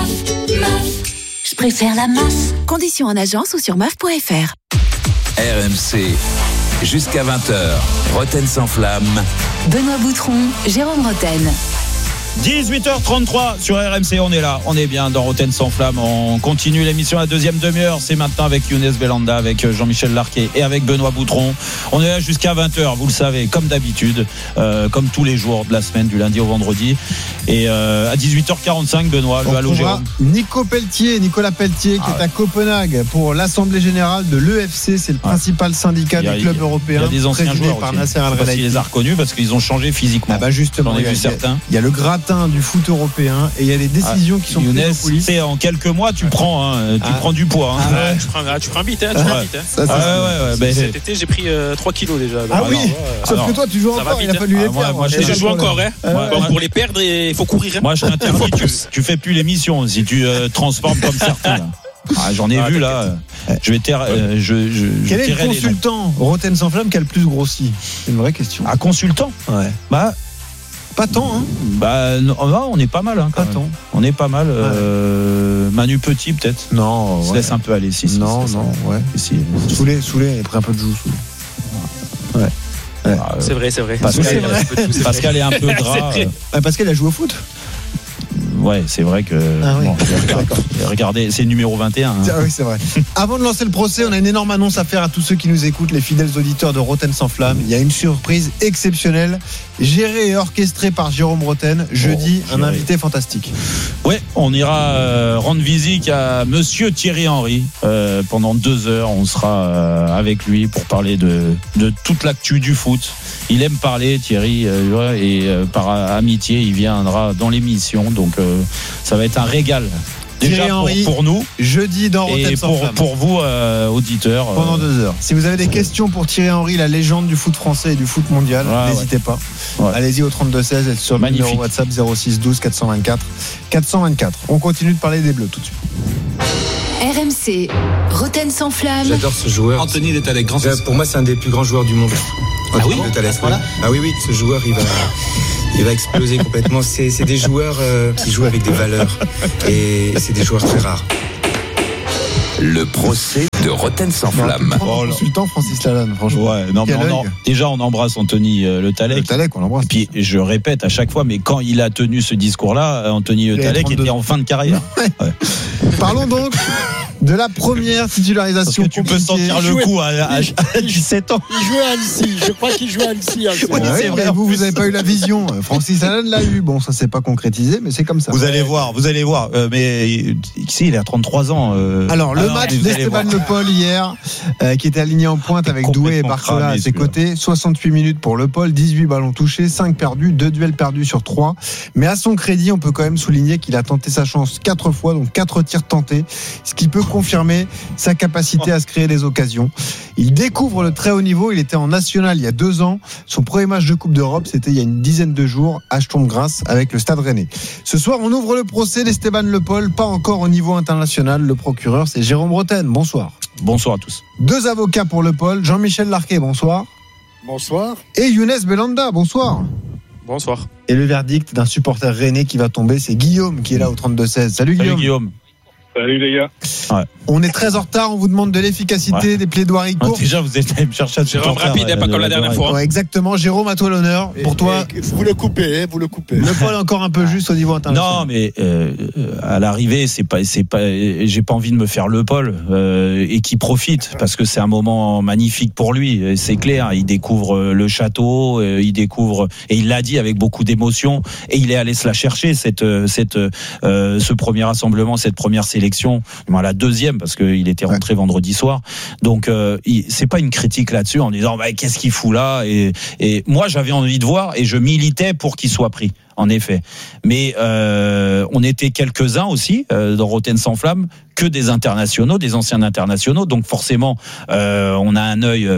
Je préfère la MAF. Conditions en agence ou sur MAF.fr. RMC, jusqu'à 20h, Roten sans flamme. Benoît Boutron, Jérôme Roten. 18h33 sur RMC, on est là, on est bien dans Roten sans flamme. On continue l'émission à la deuxième demi-heure. C'est maintenant avec Younes Belanda, avec Jean-Michel Larquet et avec Benoît Boutron. On est là jusqu'à 20h, vous le savez, comme d'habitude, comme tous les jours de la semaine, du lundi au vendredi. Et à 18h45, Benoît, le Halo Jérôme. Nicolas Pelletier, qui est à Copenhague pour l'Assemblée Générale de l'EFC. C'est le principal syndicat des clubs européens. Il y a des anciens joueurs par aussi. Nasser Al-Khelaifi. Parce qu'il les a reconnus, parce qu'ils ont changé physiquement. Justement, j'en ai vu certains. Il y a le gratin du foot européen et il y a des décisions qui sont Younes, prises c'est en quelques mois tu prends prends du poids. Tu prends un bit. Cet été j'ai pris 3 kilos déjà. Sauf que toi tu joues encore, il a fallu les perdre. Je joue encore. Pour les perdre, il faut courir. Moi je t'interdis, tu fais plus l'émission si tu transformes comme certains. J'en ai vu là. Je vais Quel est le consultant Roten sans flamme qui a le plus grossi? C'est une vraie question. Consultant? Ouais. Pas tant, hein? On est pas mal, hein, quand même. On est pas mal. Manu Petit, peut-être. Non. Se laisse un peu aller. Ouais. Soulé, il a pris un peu de joue. Ouais. C'est vrai. Pascal est un peu gras. Pascal a joué au foot. ouais, c'est vrai que. Regardez, c'est le numéro 21. Hein. Oui, c'est vrai. Avant de lancer le procès, on a une énorme annonce à faire à tous ceux qui nous écoutent, les fidèles auditeurs de Roten sans flamme. Il y a une surprise exceptionnelle, gérée et orchestrée par Jérôme Roten. Jeudi, un invité fantastique. Ouais, on ira rendre visite à Monsieur Thierry Henry pendant 2 heures. On sera avec lui pour parler de toute l'actu du foot. Il aime parler, Thierry, et par amitié, il viendra dans l'émission. Donc, ça va être un régal. Déjà pour nous, jeudi dans Roten et sans flamme. pour vous, auditeurs. Pendant 2 heures. Si vous avez des questions pour Thierry Henry, la légende du foot français et du foot mondial, n'hésitez pas. Ouais. Allez-y au 32-16 et sur le numéro WhatsApp 06 12 424 424. On continue de parler des Bleus tout de suite. RMC, Roten sans flamme. J'adore ce joueur. Anthony Détalec, grand. Pour moi, c'est un des plus grands joueurs du monde. Anthony Détalec. Ah oui, ce joueur, il va exploser complètement. C'est des joueurs qui jouent avec des valeurs. Et c'est des joueurs très rares. Le procès de Roten sans flamme. Consultant Francis Lalanne, franchement. Ouais, non, mais déjà, on embrasse Anthony Le Talec. Le Talec, on l'embrasse. Puis, je répète à chaque fois, mais quand il a tenu ce discours-là, Anthony Le Talec était en fin de carrière. Ouais. Parlons donc de la première titularisation. Tu peux sentir le coup à 17 ans. Il jouait à Annecy. Je crois qu'il jouait à Annecy. C'est vrai, vous n'avez pas eu la vision. Francis Lalanne l'a eu. Bon, ça s'est pas concrétisé, mais c'est comme ça. Vous allez voir. Mais ici, il a 33 ans. Alors, le match d'Esteban Le Paul hier, qui était aligné en pointe avec Doué et Barcola à ses côtés. 68 minutes pour Le Paul, 18 ballons touchés, 5 perdus, 2 duels perdus sur 3. Mais à son crédit, on peut quand même souligner qu'il a tenté sa chance 4 fois, donc 4 tirs tentés, ce qui peut confirmer sa capacité à se créer des occasions. Il découvre le très haut niveau. Il était en national il y a 2 ans. Son premier match de Coupe d'Europe, c'était il y a une dizaine de jours à Sturm-Graz avec le Stade Rennais. Ce soir, on ouvre le procès d'Esteban Le Paul, pas encore au niveau international. Le procureur, c'est Jérôme Roten. Bonsoir. Bonsoir à tous. 2 avocats pour Le Paul. Jean-Michel Larquet, bonsoir. Bonsoir. Et Younes Belanda, bonsoir. Bonsoir. Et le verdict d'un supporter rennais qui va tomber, c'est Guillaume qui est là au 32-16. Salut Guillaume. Salut les gars. Ouais. On est très en retard, on vous demande de l'efficacité, des plaidoiries courtes. Déjà, vous êtes allé me chercher à Jérôme rapide, pas comme la dernière fois. Ouais, exactement, Jérôme, à toi l'honneur. Pour toi, vous le coupez, Le Paul est encore un peu juste au niveau international. Non, mais à l'arrivée, c'est pas, j'ai pas envie de me faire Le Paul et qui profite parce que c'est un moment magnifique pour lui. C'est clair, il découvre le château, il découvre et il l'a dit avec beaucoup d'émotion et il est allé se la chercher ce premier rassemblement, cette première sélection, la deuxième parce qu'il était rentré vendredi soir. Donc c'est pas une critique là-dessus en disant qu'est-ce qu'il fout là et moi j'avais envie de voir et je militais pour qu'il soit pris. En effet, mais on était quelques-uns aussi dans Roten sans flamme, que des internationaux, des anciens internationaux. Donc forcément, on a un œil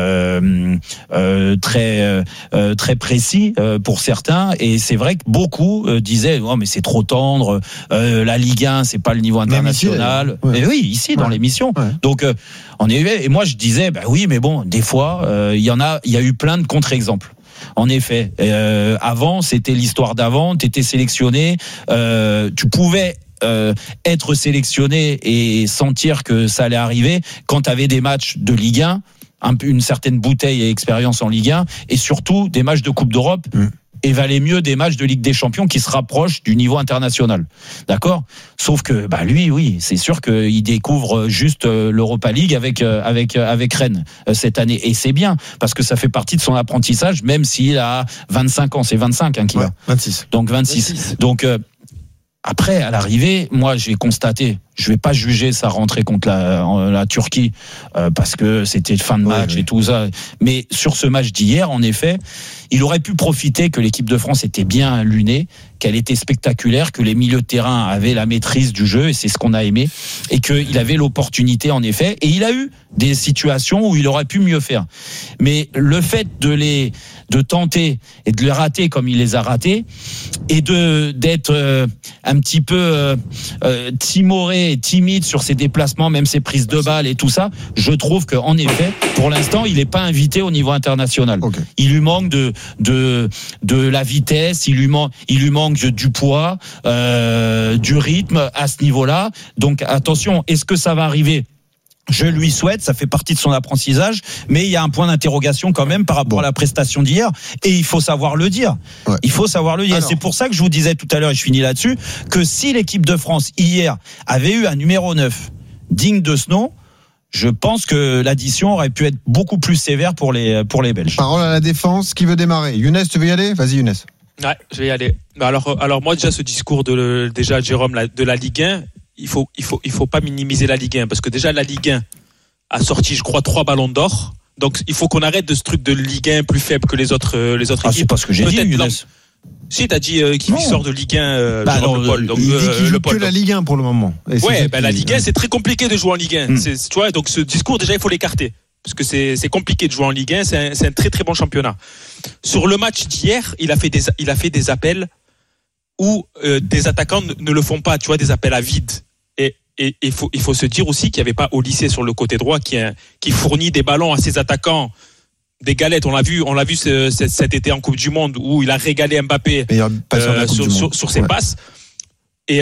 très précis pour certains. Et c'est vrai que beaucoup disaient mais c'est trop tendre. La Ligue 1, c'est pas le niveau international. Et oui, ici dans l'émission. Ouais. Donc en effet, et moi je disais oui, mais bon, des fois, il y a eu plein de contre-exemples. En effet, avant, c'était l'histoire d'avant, tu étais sélectionné, tu pouvais être sélectionné et sentir que ça allait arriver quand tu avais des matchs de Ligue 1, une certaine bouteille et expérience en Ligue 1, et surtout des matchs de Coupe d'Europe. Et valait mieux des matchs de Ligue des Champions qui se rapprochent du niveau international. D'accord ? Sauf que lui, oui, c'est sûr qu'il découvre juste l'Europa League avec Rennes cette année. Et c'est bien, parce que ça fait partie de son apprentissage, même s'il a 25 ans. C'est 25 qu'il a. 26. Donc 26. Donc après, à l'arrivée, moi j'ai constaté, je vais pas juger sa rentrée contre la Turquie parce que c'était fin de match et tout ça. Mais sur ce match d'hier, en effet, il aurait pu profiter que l'équipe de France était bien lunée, qu'elle était spectaculaire, que les milieux de terrain avaient la maîtrise du jeu, et c'est ce qu'on a aimé, et qu'il avait l'opportunité en effet, et il a eu des situations où il aurait pu mieux faire. Mais le fait de tenter et de les rater comme il les a ratés, et d'être un petit peu timoré et timide sur ses déplacements, même ses prises de balles et tout ça, je trouve qu'en effet, pour l'instant, il n'est pas invité au niveau international. Okay. Il lui manque de la vitesse, il lui manque du poids, du rythme à ce niveau-là. Donc attention, est-ce que ça va arriver Je lui souhaite, ça fait partie de son apprentissage, mais il y a un point d'interrogation quand même par rapport à la prestation d'hier, et il faut savoir le dire. Ouais. Il faut savoir le dire. Alors, c'est pour ça que je vous disais tout à l'heure, et je finis là-dessus, que si l'équipe de France hier avait eu un numéro 9 digne de ce nom, je pense que l'addition aurait pu être beaucoup plus sévère pour les Belges. Parole à la défense, qui veut démarrer? Younes, tu veux y aller? Vas-y Younes. Ouais, je vais y aller. Alors moi déjà ce discours de Jérôme de la Ligue 1, il faut pas minimiser la Ligue 1 parce que déjà la Ligue 1 a sorti je crois 3 ballons d'or. Donc il faut qu'on arrête de ce truc de Ligue 1 plus faible que les autres équipes. C'est pas ce que j'ai dit, Younes. Si t'as dit qu'il sort de Ligue 1 Le Paul. Donc, il dit qu'il joue que la Ligue 1 pour le moment. La Ligue 1 c'est très compliqué de jouer en Ligue 1. Tu vois, donc ce discours déjà il faut l'écarter. Parce que c'est compliqué de jouer en Ligue 1, c'est un très très bon championnat. Sur le match d'hier, il a fait des appels où des attaquants ne le font pas, tu vois, des appels à vide. Et il faut se dire aussi qu'il n'y avait pas Olysée sur le côté droit qui fournit des ballons à ses attaquants, des galettes. On l'a vu cet été en Coupe du Monde où il a régalé Mbappé sur ses passes. Et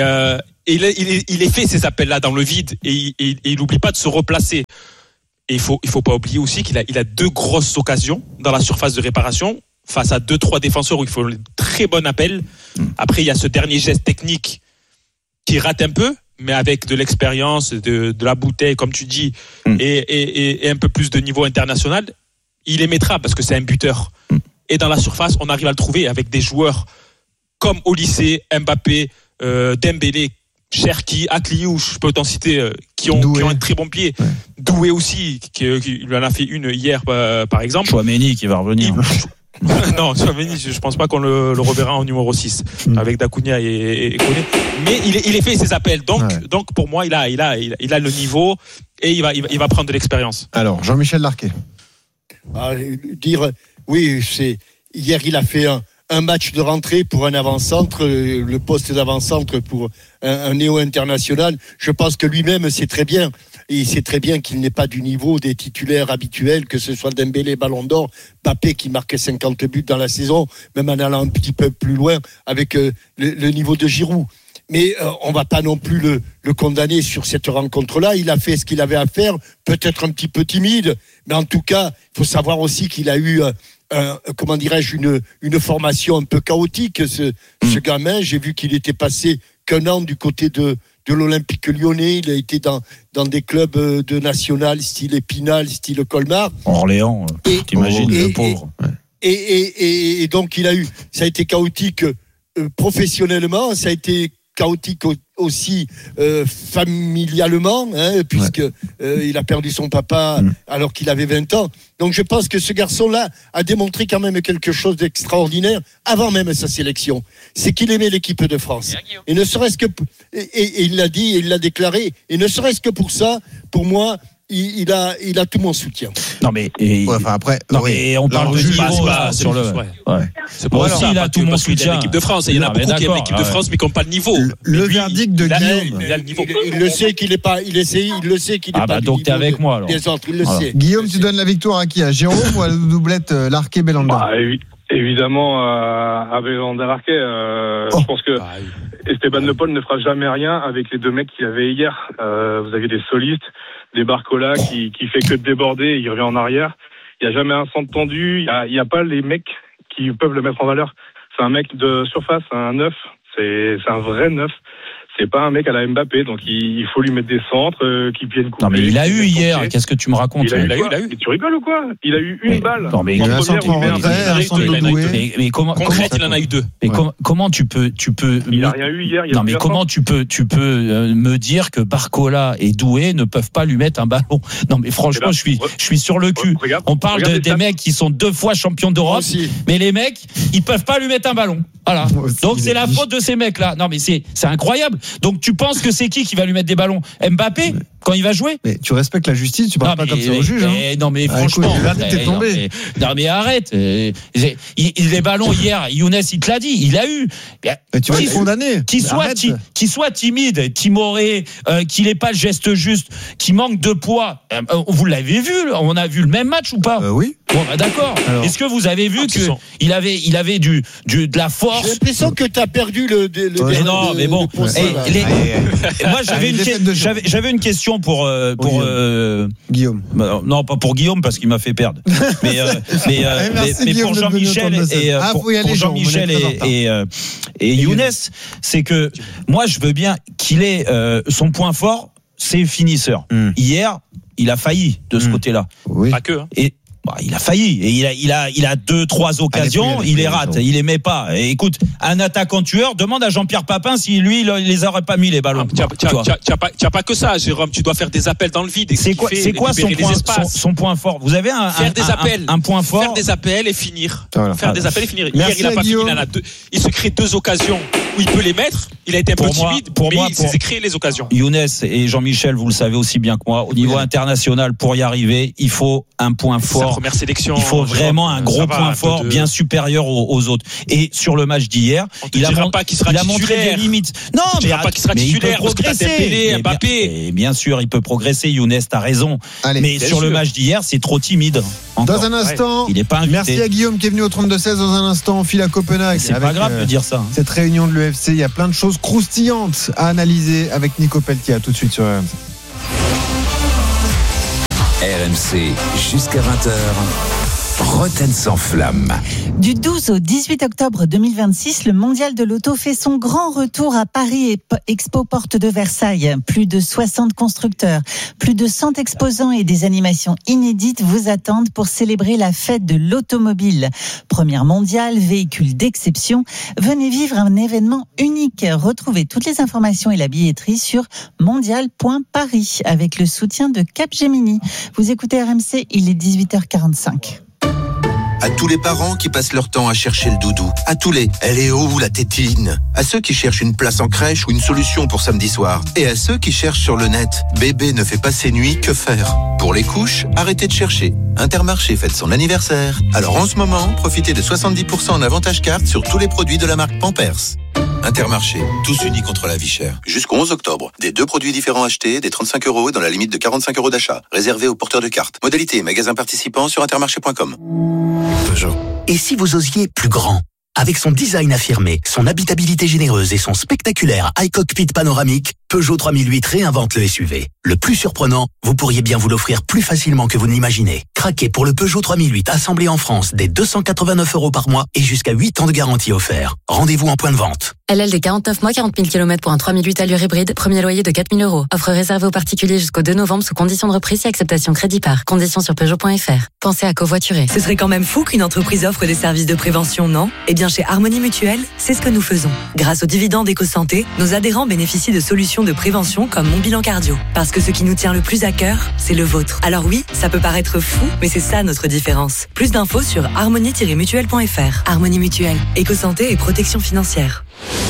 il fait ces appels-là dans le vide et il n'oublie pas de se replacer. Et il faut pas oublier aussi qu'il a 2 grosses occasions dans la surface de réparation face à 2-3 défenseurs où il faut un très bon appel. Après, il y a ce dernier geste technique qui rate un peu, mais avec de l'expérience, de la bouteille, comme tu dis, et un peu plus de niveau international, il les mettra parce que c'est un buteur. Et dans la surface, on arrive à le trouver avec des joueurs comme Olysée, Mbappé, Dembélé, Cherki, Akliou, je peux t'en citer, qui ont un très bon pied. Ouais. Doué aussi, qui lui en a fait une hier, par exemple. Chouameni qui va revenir. Non, Chouameni, je pense pas qu'on le reverra en numéro 6 avec Dacunia et Koné. Mais il fait ses appels. Donc pour moi, il a le niveau et il va prendre de l'expérience. Alors, Jean-Michel Larquet. Hier, il a fait un match de rentrée pour un avant-centre, le poste d'avant-centre pour un néo-international. Je pense que lui-même sait très bien, et il sait très bien qu'il n'est pas du niveau des titulaires habituels, que ce soit Dembélé, Ballon d'Or, Mbappé qui marquait 50 buts dans la saison, même en allant un petit peu plus loin avec le niveau de Giroud. Mais on va pas non plus le condamner sur cette rencontre-là. Il a fait ce qu'il avait à faire, peut-être un petit peu timide, mais en tout cas, il faut savoir aussi qu'il a eu une formation un peu chaotique, ce gamin. J'ai vu qu'il était passé qu'un an du côté de l'Olympique Lyonnais. Il a été dans des clubs de national, style Épinal, style Colmar. Orléans, t'imagines, le pauvre. Et donc, ça a été chaotique professionnellement, ça a été chaotique aussi familialement, puisque il a perdu son papa alors qu'il avait 20 ans. Donc je pense que ce garçon-là a démontré quand même quelque chose d'extraordinaire avant même sa sélection. C'est qu'il aimait l'équipe de France. Et ne serait-ce que et il l'a dit, et il l'a déclaré, et ne serait-ce que pour ça, pour moi, il a tout mon soutien. Non mais après mais on parle de niveau sur le c'est pour ça il a tout mon soutien. L'équipe de France, il y en a beaucoup qui aiment l'équipe de France mais qui n'ont pas le niveau. Le verdict de Guillaume, il a le niveau. Il le sait qu'il est pas, il le sait qu'il est pas. Donc t'es avec moi alors. Des autres, il le sait. Guillaume, tu donnes la victoire à qui? À Jérôme ou à la doublette Larquet Belhanda? Évidemment à Belhanda Larquet. Je pense que Esteban Le Paul ne fera jamais rien avec les 2 mecs qu'il y avait hier. Vous avez des solistes, des Barcola qui fait que de déborder, il revient en arrière. Il n'y a jamais un centre tendu, il n'y a pas les mecs qui peuvent le mettre en valeur. C'est un mec de surface, un 9, c'est un vrai 9. C'est pas un mec à la Mbappé, donc il faut lui mettre des centres qui viennent couper. Non mais il a eu hier, qu'est-ce que tu me racontes? Il a eu. Tu rigoles ou quoi? Il a eu une balle. Non mais il a un centre en retrait, un centre de Doué. Mais comment il en a eu 2? Mais comment tu peux Il a rien eu hier. Non mais comment tu peux me dire que Barcola et Doué ne peuvent pas lui mettre un ballon? Non mais franchement, je suis sur le cul. On parle des mecs qui sont 2 fois champions d'Europe, mais les mecs, ils peuvent pas lui mettre un ballon. Voilà. Donc c'est la faute de ces mecs-là. Non mais c'est incroyable. Donc tu penses que c'est qui va lui mettre des ballons? Mbappé quand il va jouer? Mais tu respectes la justice, tu parles pas comme ça au juge. Non mais franchement, t'es tombé. Non mais arrête. Les ballons hier, Younes il te l'a dit, il a eu. Mais tu vas le condamner. Qu'il soit timide, timoré, qu'il n'ait pas le geste juste, qu'il manque de poids. Vous l'avez vu, on a vu le même match ou pas? Oui. Bon d'accord. Alors, est-ce que vous avez vu que il avait de la force? J'ai l'impression que tu as perdu le non mais bon. Moi j'avais une question question pour Guillaume. Non, pas pour Guillaume parce qu'il m'a fait perdre. Mais pour Jean-Michel et Younes, c'est que moi je veux bien qu'il ait son point fort, c'est finisseur. Hier, il a failli de ce côté-là. Oui. Pas que. Hein. Et il a failli et il a 2-3 occasions, il les rate, il les met pas. Et écoute, un attaquant tueur, demande à Jean-Pierre Papin si lui il les aurait pas mis les ballons. Tu n'as pas que ça, Jérôme. Tu dois faire des appels dans le vide. C'est quoi son point fort? Vous avez un point fort. Faire des appels et finir. Voilà. Faire des appels et finir. Merci. Hier, il a pas fini. Il se crée 2 occasions où il peut les mettre. Il a été un peu timide, mais il s'est créé les occasions. Younes et Jean-Michel, vous le savez aussi bien que moi, au niveau international, pour y arriver, il faut un point fort. Sa première sélection. Il faut vraiment un gros point fort, bien supérieur aux autres. Et sur le match d'hier, il a montré des limites. Non, mais il sera titulaire parce que t'as Dembélé, Mbappé. Et bien sûr, il peut progresser. Younes, t'as raison. Allez, mais sur le match d'hier, c'est trop timide. Dans un instant, il est pas invité. Merci à Guillaume qui est venu au 32-16. Dans un instant, on file à Copenhague. C'est pas grave de dire ça. Cette réunion de l'UFC, il y a plein de choses croustillantes à analyser avec Nico Pelletier. À tout de suite sur RMC. RMC jusqu'à 20h. Roten sans flamme. Du 12 au 18 octobre 2026, le mondial de l'auto fait son grand retour à Paris et Expo Porte de Versailles. Plus de 60 constructeurs, plus de 100 exposants et des animations inédites vous attendent pour célébrer la fête de l'automobile. Première mondiale, véhicule d'exception. Venez vivre un événement unique. Retrouvez toutes les informations et la billetterie sur mondial.paris avec le soutien de Capgemini. Vous écoutez RMC, il est 18h45. À tous les parents qui passent leur temps à chercher le doudou. À tous les « elle est où la tétine ?» À ceux qui cherchent une place en crèche ou une solution pour samedi soir. Et à ceux qui cherchent sur le net « bébé ne fait pas ses nuits, que faire ?» Pour les couches, arrêtez de chercher. Intermarché fête son anniversaire. Alors en ce moment, profitez de 70% en avantage carte sur tous les produits de la marque Pampers. Intermarché, tous unis contre la vie chère. Jusqu'au 11 octobre, des 2 produits différents achetés, des 35 € dans la limite de 45 € d'achat. Réservé aux porteurs de cartes. Modalité, magasin participant sur intermarché.com. Peugeot. Et si vous osiez plus grand? Avec son design affirmé, son habitabilité généreuse et son spectaculaire iCockpit panoramique, Peugeot 3008 réinvente le SUV. Le plus surprenant, vous pourriez bien vous l'offrir plus facilement que vous ne l'imaginez. Craquez pour le Peugeot 3008 assemblé en France dès 289 € par mois et jusqu'à 8 ans de garantie offert. Rendez-vous en point de vente. LLD 49 mois, 40 000 km pour un 3008 allure hybride, premier loyer de 4 000 €. Offre réservée aux particuliers jusqu'au 2 novembre sous condition de reprise et acceptation crédit par. Conditions sur Peugeot.fr. Pensez à covoiturer. Ce serait quand même fou qu'une entreprise offre des services de prévention, non? Eh bien, chez Harmonie Mutuelle, c'est ce que nous faisons. Grâce aux dividendes EcoSanté, nos adhérents bénéficient de solutions de prévention comme Mon Bilan Cardio. Parce que ce qui nous tient le plus à cœur, c'est le vôtre. Alors oui, ça peut paraître fou, mais c'est ça notre différence. Plus d'infos sur harmonie-mutuelle.fr. Harmonie Mutuelle, EcoSanté et protection financière.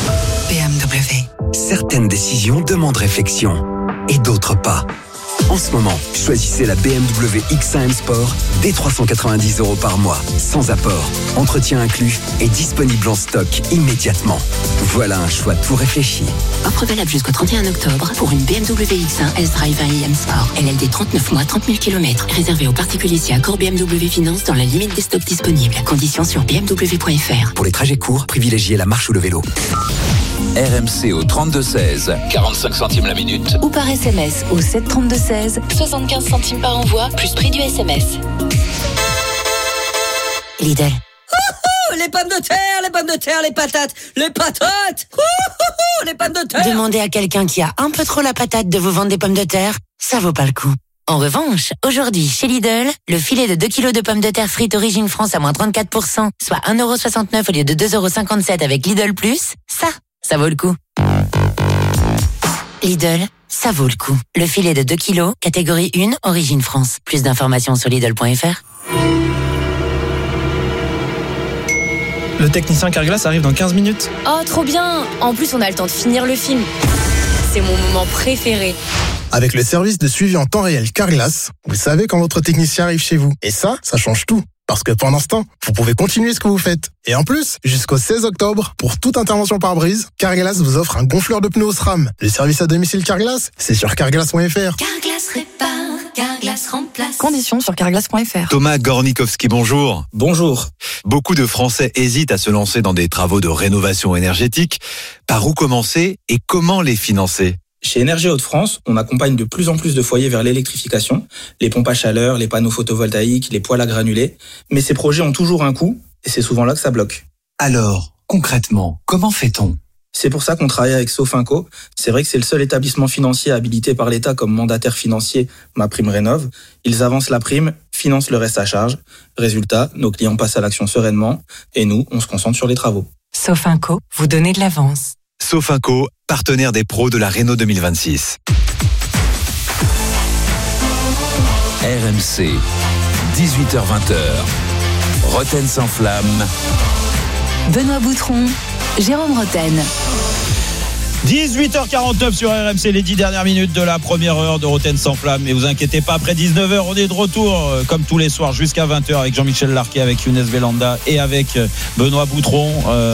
BMW. Certaines décisions demandent réflexion et d'autres pas. En ce moment, choisissez la BMW X1 M Sport dès 390 € par mois, sans apport, entretien inclus et disponible en stock immédiatement. Voilà un choix tout réfléchi. Offre valable jusqu'au 31 octobre pour une BMW X1 S-Drive 1 M Sport. LLD 39 mois, 30 000 km. Réservé aux particuliers si accord BMW Finance dans la limite des stocks disponibles. Conditions sur bmw.fr. Pour les trajets courts, privilégiez la marche ou le vélo. RMC au 32-16, 45 centimes la minute. Ou par SMS au 732-16, 75 centimes par envoi, plus prix du SMS. Lidl. Les pommes de terre, les patates, les pommes de terre. Demandez à quelqu'un qui a un peu trop la patate de vous vendre des pommes de terre, ça vaut pas le coup. En revanche, aujourd'hui, chez Lidl, le filet de 2 kg de pommes de terre frites Origine France à moins 34%, soit 1,69 € au lieu de 2,57 € avec Lidl+, ça vaut le coup. Lidl, ça vaut le coup. Le filet de 2 kg, catégorie 1, Origine France. Plus d'informations sur Lidl.fr. Le technicien Carglass arrive dans 15 minutes. Oh, trop bien! En plus, on a le temps de finir le film. C'est mon moment préféré. Avec le service de suivi en temps réel Carglass, vous savez quand votre technicien arrive chez vous. Et ça change tout. Parce que pendant ce temps, vous pouvez continuer ce que vous faites. Et en plus, jusqu'au 16 octobre, pour toute intervention par brise, Carglass vous offre un gonfleur de pneus au SRAM. Le service à domicile Carglass, c'est sur carglass.fr. Carglass répare, Carglass remplace. Conditions sur carglass.fr. Thomas Gornikowski, bonjour. Bonjour. Beaucoup de Français hésitent à se lancer dans des travaux de rénovation énergétique. Par où commencer et comment les financer ? Chez Énergie Hauts-de-France, on accompagne de plus en plus de foyers vers l'électrification, les pompes à chaleur, les panneaux photovoltaïques, les poêles à granulés. Mais ces projets ont toujours un coût et c'est souvent là que ça bloque. Alors, concrètement, comment fait-on ? C'est pour ça qu'on travaille avec Sofinco. C'est vrai que c'est le seul établissement financier habilité par l'État comme mandataire financier MaPrimeRénov'. Ils avancent la prime, financent le reste à charge. Résultat, nos clients passent à l'action sereinement et nous, on se concentre sur les travaux. Sofinco, vous donnez de l'avance. Sofinco, partenaire des pros de la Renault 2026. RMC, 18h-20h. Roten sans flamme. Benoît Boutron, Jérôme Roten. 18h49 sur RMC, les 10 dernières minutes de la première heure de Roten sans flamme. Mais vous inquiétez pas, après 19h, on est de retour comme tous les soirs jusqu'à 20h avec Jean-Michel Larquet, avec Younes Velanda et avec Benoît Boutron.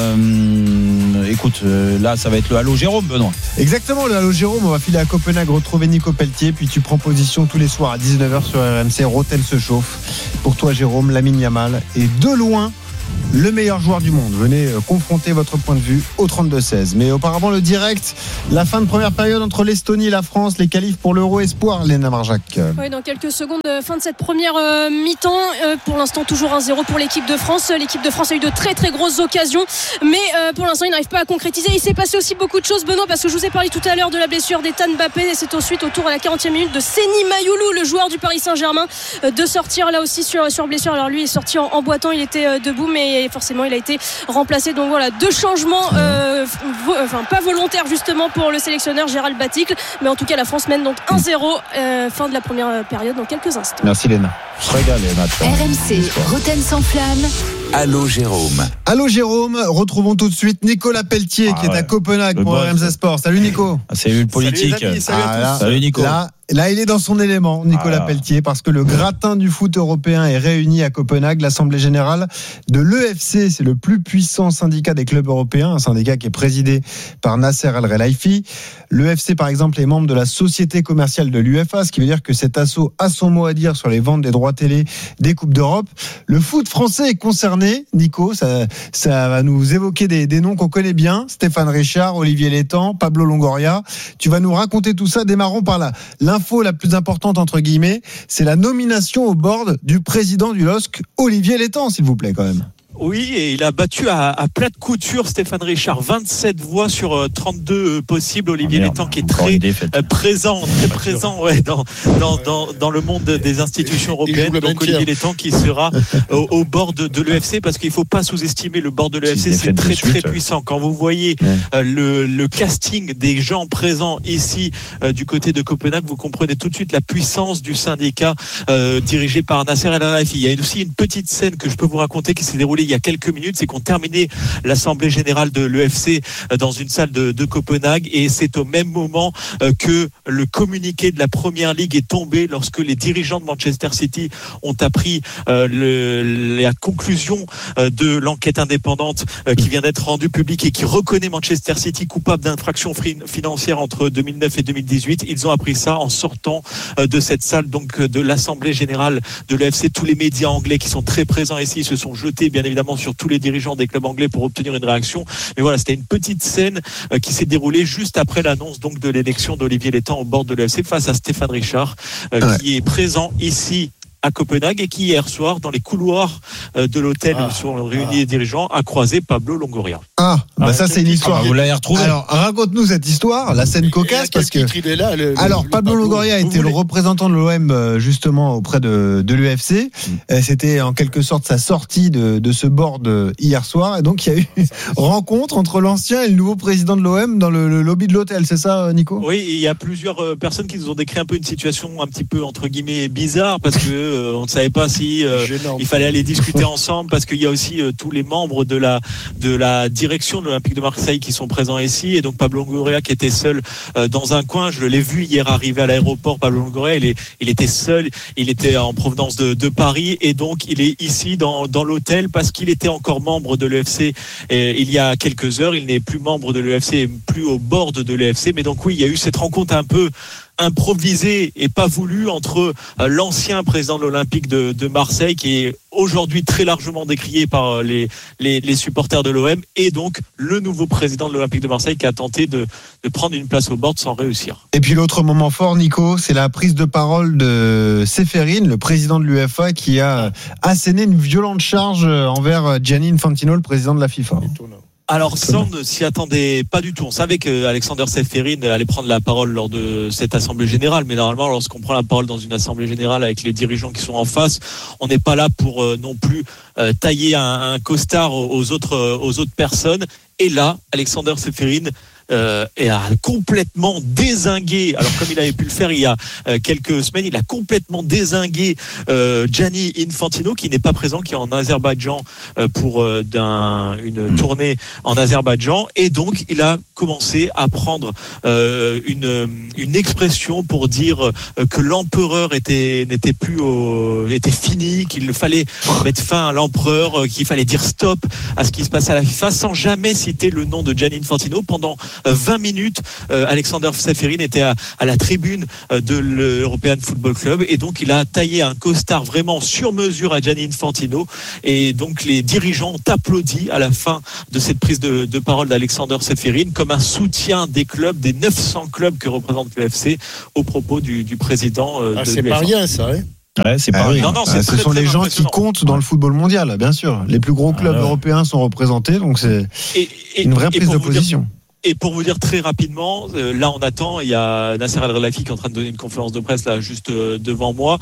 Écoute, là, ça va être le Halo Jérôme, Benoît. Exactement, le Halo Jérôme. On va filer à Copenhague, retrouver Nico Pelletier. Puis tu prends position tous les soirs à 19h sur RMC. Roten se chauffe. Pour toi, Jérôme, Lamine Yamal est de loin le meilleur joueur du monde. Venez confronter votre point de vue au 32-16. Mais auparavant, le direct, la fin de première période entre l'Estonie et la France, les qualifs pour l'Euro Espoir, Léna Marjac. Oui, dans quelques secondes, fin de cette première mi-temps. Pour l'instant, toujours 1-0 pour l'équipe de France. L'équipe de France a eu de très très grosses occasions, mais pour l'instant, il n'arrive pas à concrétiser. Il s'est passé aussi beaucoup de choses, Benoît, parce que je vous ai parlé tout à l'heure de la blessure d'Ethan Mbappé, et c'est ensuite au tour à la 40e minute de Seny Mayoulou, le joueur du Paris Saint-Germain, de sortir là aussi sur blessure. Alors lui est sorti en boitant, il était debout, mais forcément il a été remplacé. Donc voilà, deux changements pas volontaires justement pour le sélectionneur Gérald Baticle, mais en tout cas la France mène donc 1-0, fin de la première période dans quelques instants. Merci Léna, je se régale les matchs. RMC, Roten sans flamme. Allô Jérôme. Allô Jérôme, retrouvons tout de suite Nicolas Pelletier qui est à Copenhague pour RMC Sport. Salut Nico. C'est une politique. Salut Nico. Là, il est dans son élément, Nicolas Pelletier, parce que le gratin du foot européen est réuni à Copenhague. L'Assemblée générale de l'EFC, c'est le plus puissant syndicat des clubs européens, un syndicat qui est présidé par Nasser El-Khelaifi. L'EFC, par exemple, est membre de la société commerciale de l'UEFA, ce qui veut dire que cet asso a son mot à dire sur les ventes des droits télé des Coupes d'Europe. Le foot français est concerné, Nico, ça va nous évoquer des noms qu'on connaît bien, Stéphane Richard, Olivier Létang, Pablo Longoria. Tu vas nous raconter tout ça, démarrons par là. L'info la plus importante, entre guillemets, c'est la nomination au board du président du LOSC, Olivier Létang, s'il vous plaît, quand même. Oui, et il a battu à plat de couture Stéphane Richard, 27 voix sur 32 possibles. Olivier Létang qui est très présent dans le monde des institutions européennes. Donc Olivier Létang qui sera au board de l'EFC, parce qu'il ne faut pas sous-estimer le board de l'EFC, c'est très très puissant. Quand vous voyez le casting des gens présents ici du côté de Copenhague, vous comprenez tout de suite la puissance du syndicat dirigé par Nasser El-Khelaifi. Il y a aussi une petite scène que je peux vous raconter qui s'est déroulée il y a quelques minutes, c'est qu'on terminait l'Assemblée Générale de l'EFC dans une salle de Copenhague, et c'est au même moment que le communiqué de la Première Ligue est tombé, lorsque les dirigeants de Manchester City ont appris la conclusion de l'enquête indépendante qui vient d'être rendue publique et qui reconnaît Manchester City coupable d'infractions financières entre 2009 et 2018. Ils ont appris ça en sortant de cette salle, donc de l'Assemblée Générale de l'EFC. Tous les médias anglais qui sont très présents ici se sont jetés bien évidemment sur tous les dirigeants des clubs anglais pour obtenir une réaction. Mais voilà, c'était une petite scène qui s'est déroulée juste après l'annonce donc de l'élection d'Olivier Létang au bord de l'EFC face à Stéphane Richard, qui est présent ici à Copenhague, et qui hier soir, dans les couloirs de l'hôtel où sont réunis les dirigeants, a croisé Pablo Longoria. Ça c'est une histoire. Vous l'avez retrouvé. Alors raconte-nous cette histoire, la scène cocasse, parce que Pablo Longoria était le représentant de l'OM justement auprès de l'UFC. C'était en quelque sorte sa sortie de ce board hier soir, et donc il y a eu rencontre entre l'ancien et le nouveau président de l'OM dans le lobby de l'hôtel, c'est ça Nico? Oui, il y a plusieurs personnes qui nous ont décrit un peu une situation un petit peu entre guillemets bizarre, parce que on ne savait pas si il fallait aller discuter ensemble, parce qu'il y a aussi tous les membres de la direction de l'Olympique de Marseille qui sont présents ici, et donc Pablo Longoria qui était seul dans un coin. Je l'ai vu hier arriver à l'aéroport. Pablo Longoria, il était seul, il était en provenance de Paris, et donc il est ici dans l'hôtel parce qu'il était encore membre de l'EFC il y a quelques heures. Il n'est plus membre de l'EFC, plus au board de l'EFC, mais donc oui, il y a eu cette rencontre un peu improvisé et pas voulu entre l'ancien président de l'Olympique de Marseille, qui est aujourd'hui très largement décrié par les supporters de l'OM, et donc le nouveau président de l'Olympique de Marseille qui a tenté de prendre une place au board sans réussir. Et puis l'autre moment fort, Nico, c'est la prise de parole de Ceferin, le président de l'UEFA, qui a asséné une violente charge envers Gianni Infantino, le président de la FIFA. Alors ça, on ne s'y attendait pas du tout. On savait qu'Alexander Ceferin allait prendre la parole lors de cette assemblée générale, mais normalement, lorsqu'on prend la parole dans une assemblée générale avec les dirigeants qui sont en face, on n'est pas là pour non plus tailler un costard aux autres personnes. Et là, Alexander Ceferin et a complètement dézingué, alors comme il avait pu le faire il y a quelques semaines, il a complètement dézingué Gianni Infantino, qui n'est pas présent, qui est en Azerbaïdjan pour une tournée en Azerbaïdjan, et donc il a commencé à prendre une expression pour dire que l'empereur était fini, qu'il fallait mettre fin à l'empereur, qu'il fallait dire stop à ce qui se passe à la FIFA, sans jamais citer le nom de Gianni Infantino. Pendant 20 minutes, Alexander Ceferin était à la tribune de l'European Football Club, et donc il a taillé un costard vraiment sur mesure à Gianni Infantino, et donc les dirigeants ont applaudi à la fin de cette prise de parole d'Alexander Ceferin comme un soutien des clubs, des 900 clubs que représente l'UFC, au propos du président de l'UEFA. C'est pas rien ça, hein. Ouais, c'est pas rien. Non, ce sont les gens qui comptent dans le football mondial, bien sûr. Les plus gros clubs européens sont représentés, donc c'est une vraie prise de position. Et pour vous dire très rapidement, là on attend, il y a Nasser Al-Khelaifi qui est en train de donner une conférence de presse là juste devant moi.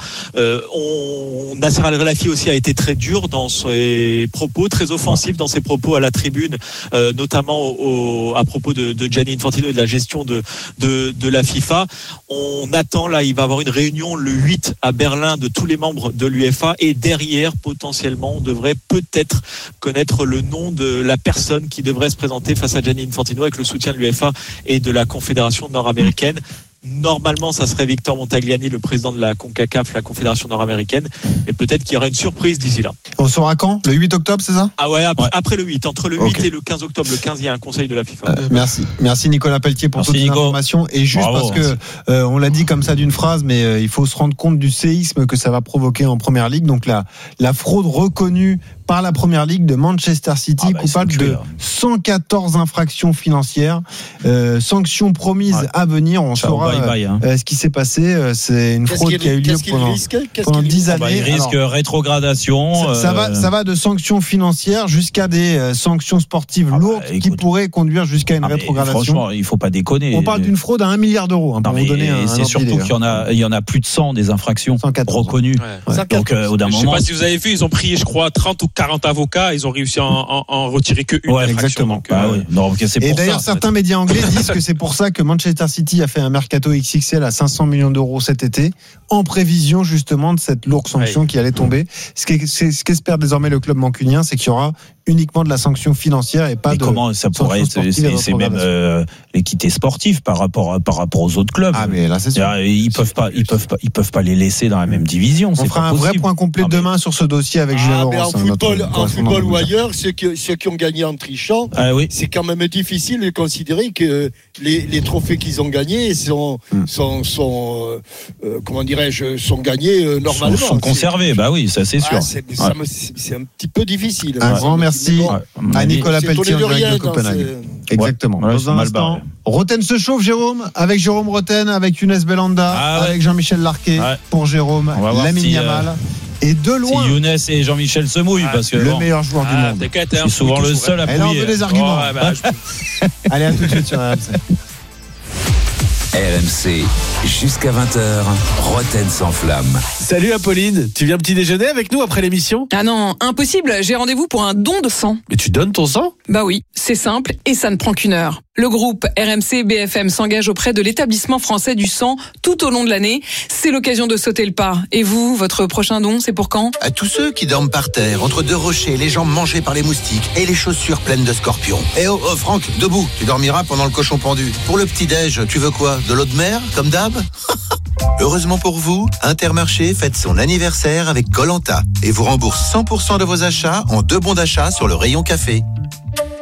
Nasser Al-Khelaifi aussi a été très dur dans ses propos, très offensif dans ses propos à la tribune, notamment à propos de Gianni Infantino et de la gestion de la FIFA. On attend, là il va y avoir une réunion le 8 à Berlin de tous les membres de l'UEFA, et derrière potentiellement on devrait peut-être connaître le nom de la personne qui devrait se présenter face à Gianni Infantino avec le soutien de l'UEFA et de la Confédération nord-américaine. Normalement, ça serait Victor Montagliani, le président de la CONCACAF, la Confédération nord-américaine, et peut-être qu'il y aura une surprise d'ici là. On saura quand ? Le 8 octobre, c'est ça ? Ah ouais, après le 8, entre le 8 et le 15 octobre. Le 15, il y a un conseil de la FIFA. Merci Nicolas Pelletier pour toutes ces informations. Et juste parce que on l'a dit comme ça d'une phrase, mais il faut se rendre compte du séisme que ça va provoquer en Première Ligue. Donc la fraude reconnue par la Première Ligue de Manchester City, coupable de 114 infractions financières, sanctions promises à venir. On saura ce qui s'est passé. C'est une fraude qui a eu lieu pendant 10 années. Il risque rétrogradation. Ça va de sanctions financières jusqu'à des sanctions sportives lourdes qui pourraient conduire jusqu'à une rétrogradation. Franchement, il ne faut pas déconner. On parle d'une fraude à 1 milliard d'euros. Pour vous donner c'est surtout qu'il y en a plus de 100 des infractions reconnues. Donc, au d'un moment. Je ne sais pas si vous avez vu, ils ont pris, je crois, 30 ou 40 avocats, ils ont réussi à en retirer qu'une infraction. Exactement. Et d'ailleurs, certains médias anglais disent que c'est pour ça que Manchester City a fait un mercato XXL à 500 millions d'euros cet été, en prévision justement de cette lourde sanction qui allait tomber. Ce qu'espère désormais le club mancunien, c'est qu'il y aura uniquement de la sanction financière et pas de. Comment ça pourrait être ? C'est même l'équité sportive par rapport aux autres clubs. Ah mais là c'est sûr. Ils peuvent pas les laisser dans la même division. On fera un vrai point complet demain sur ce dossier avec Julien Laurence. En football ou ailleurs, ceux qui ont gagné en trichant, c'est quand même difficile de considérer que les trophées qu'ils ont gagnés sont comment dirais-je, sont gagnés normalement. Sont conservés, ça c'est sûr. C'est un petit peu difficile. Un grand merci à Nicolas Pelletier de Copenhague. Exactement. Dans un instant, Roten se chauffe, Jérôme, avec Jérôme Roten, avec Younes Belhanda, avec Jean-Michel Larquet pour Jérôme, Lamine Yamal. Et de loin, si Younes et Jean-Michel se mouillent, parce que le meilleur joueur du monde. C'est souvent le seul à mouiller. Elle a un peu des arguments. Allez, à tout de suite sur RMC. RMC, jusqu'à 20h, Roten sans flamme. Salut Apolline, tu viens petit déjeuner avec nous après l'émission ? Ah non, impossible, j'ai rendez-vous pour un don de sang. Mais tu donnes ton sang ? Bah oui, c'est simple et ça ne prend qu'une heure. Le groupe RMC BFM s'engage auprès de l'établissement français du sang tout au long de l'année. C'est l'occasion de sauter le pas. Et vous, votre prochain don, c'est pour quand ? À tous ceux qui dorment par terre, entre deux rochers, les jambes mangées par les moustiques et les chaussures pleines de scorpions. Eh oh, Franck, debout, tu dormiras pendant le cochon pendu. Pour le petit-déj, tu veux quoi ? De l'eau de mer, comme d'hab ? Heureusement pour vous, Intermarché fête son anniversaire avec Koh-Lanta et vous rembourse 100% de vos achats en 2 bons d'achat sur le rayon café.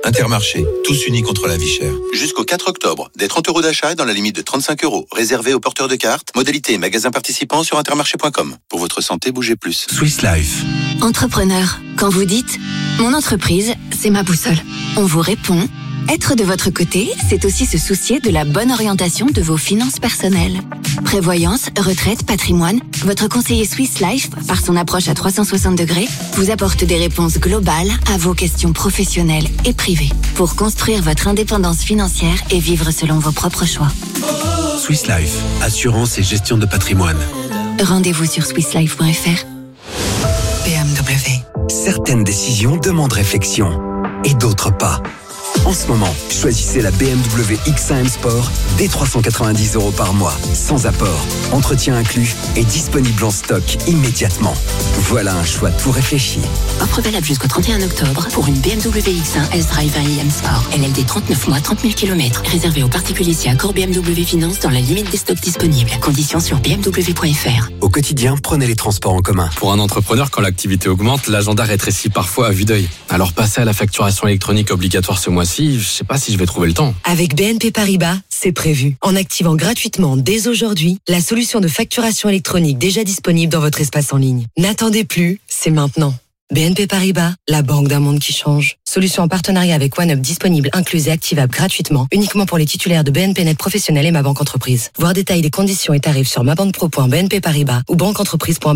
Intermarché, tous unis contre la vie chère. Jusqu'au 4 octobre, des 30 € d'achat dans la limite de 35 €, réservés aux porteurs de cartes. Modalité et magasins participants sur intermarché.com. Pour votre santé, bougez plus. Swiss Life. Entrepreneur, quand vous dites « Mon entreprise, c'est ma boussole », on vous répond « Être de votre côté, c'est aussi se soucier de la bonne orientation de vos finances personnelles. » Prévoyance, retraite, patrimoine, votre conseiller Swiss Life, par son approche à 360 degrés, vous apporte des réponses globales à vos questions professionnelles et privées pour construire votre indépendance financière et vivre selon vos propres choix. Swiss Life, assurance et gestion de patrimoine. Rendez-vous sur swisslife.fr. BMW. Certaines décisions demandent réflexion et d'autres pas. En ce moment, choisissez la BMW X1 M Sport dès 390 € par mois, sans apport, entretien inclus et disponible en stock immédiatement. Voilà un choix tout réfléchi. Offre valable jusqu'au 31 octobre pour une BMW X1 S-Drive 1 IM Sport. LLD 39 mois, 30 000 km. Réservé aux particuliers si accord BMW Finance dans la limite des stocks disponibles. Conditions sur bmw.fr. Au quotidien, prenez les transports en commun. Pour un entrepreneur, quand l'activité augmente, l'agenda rétrécit parfois à vue d'œil. Alors passer à la facturation électronique obligatoire ce mois-ci, je sais pas si je vais trouver le temps. Avec BNP Paribas, c'est prévu. En activant gratuitement dès aujourd'hui la solution de facturation électronique déjà disponible dans votre espace en ligne. N'attendez plus, c'est maintenant. BNP Paribas, la banque d'un monde qui change. Solution en partenariat avec OneUp disponible, incluse et activable gratuitement, uniquement pour les titulaires de BNP Net Professionnel et Ma Banque Entreprise. Voir détail des conditions et tarifs sur mabanquepro.bnpparibas ou banqueentreprise.bank.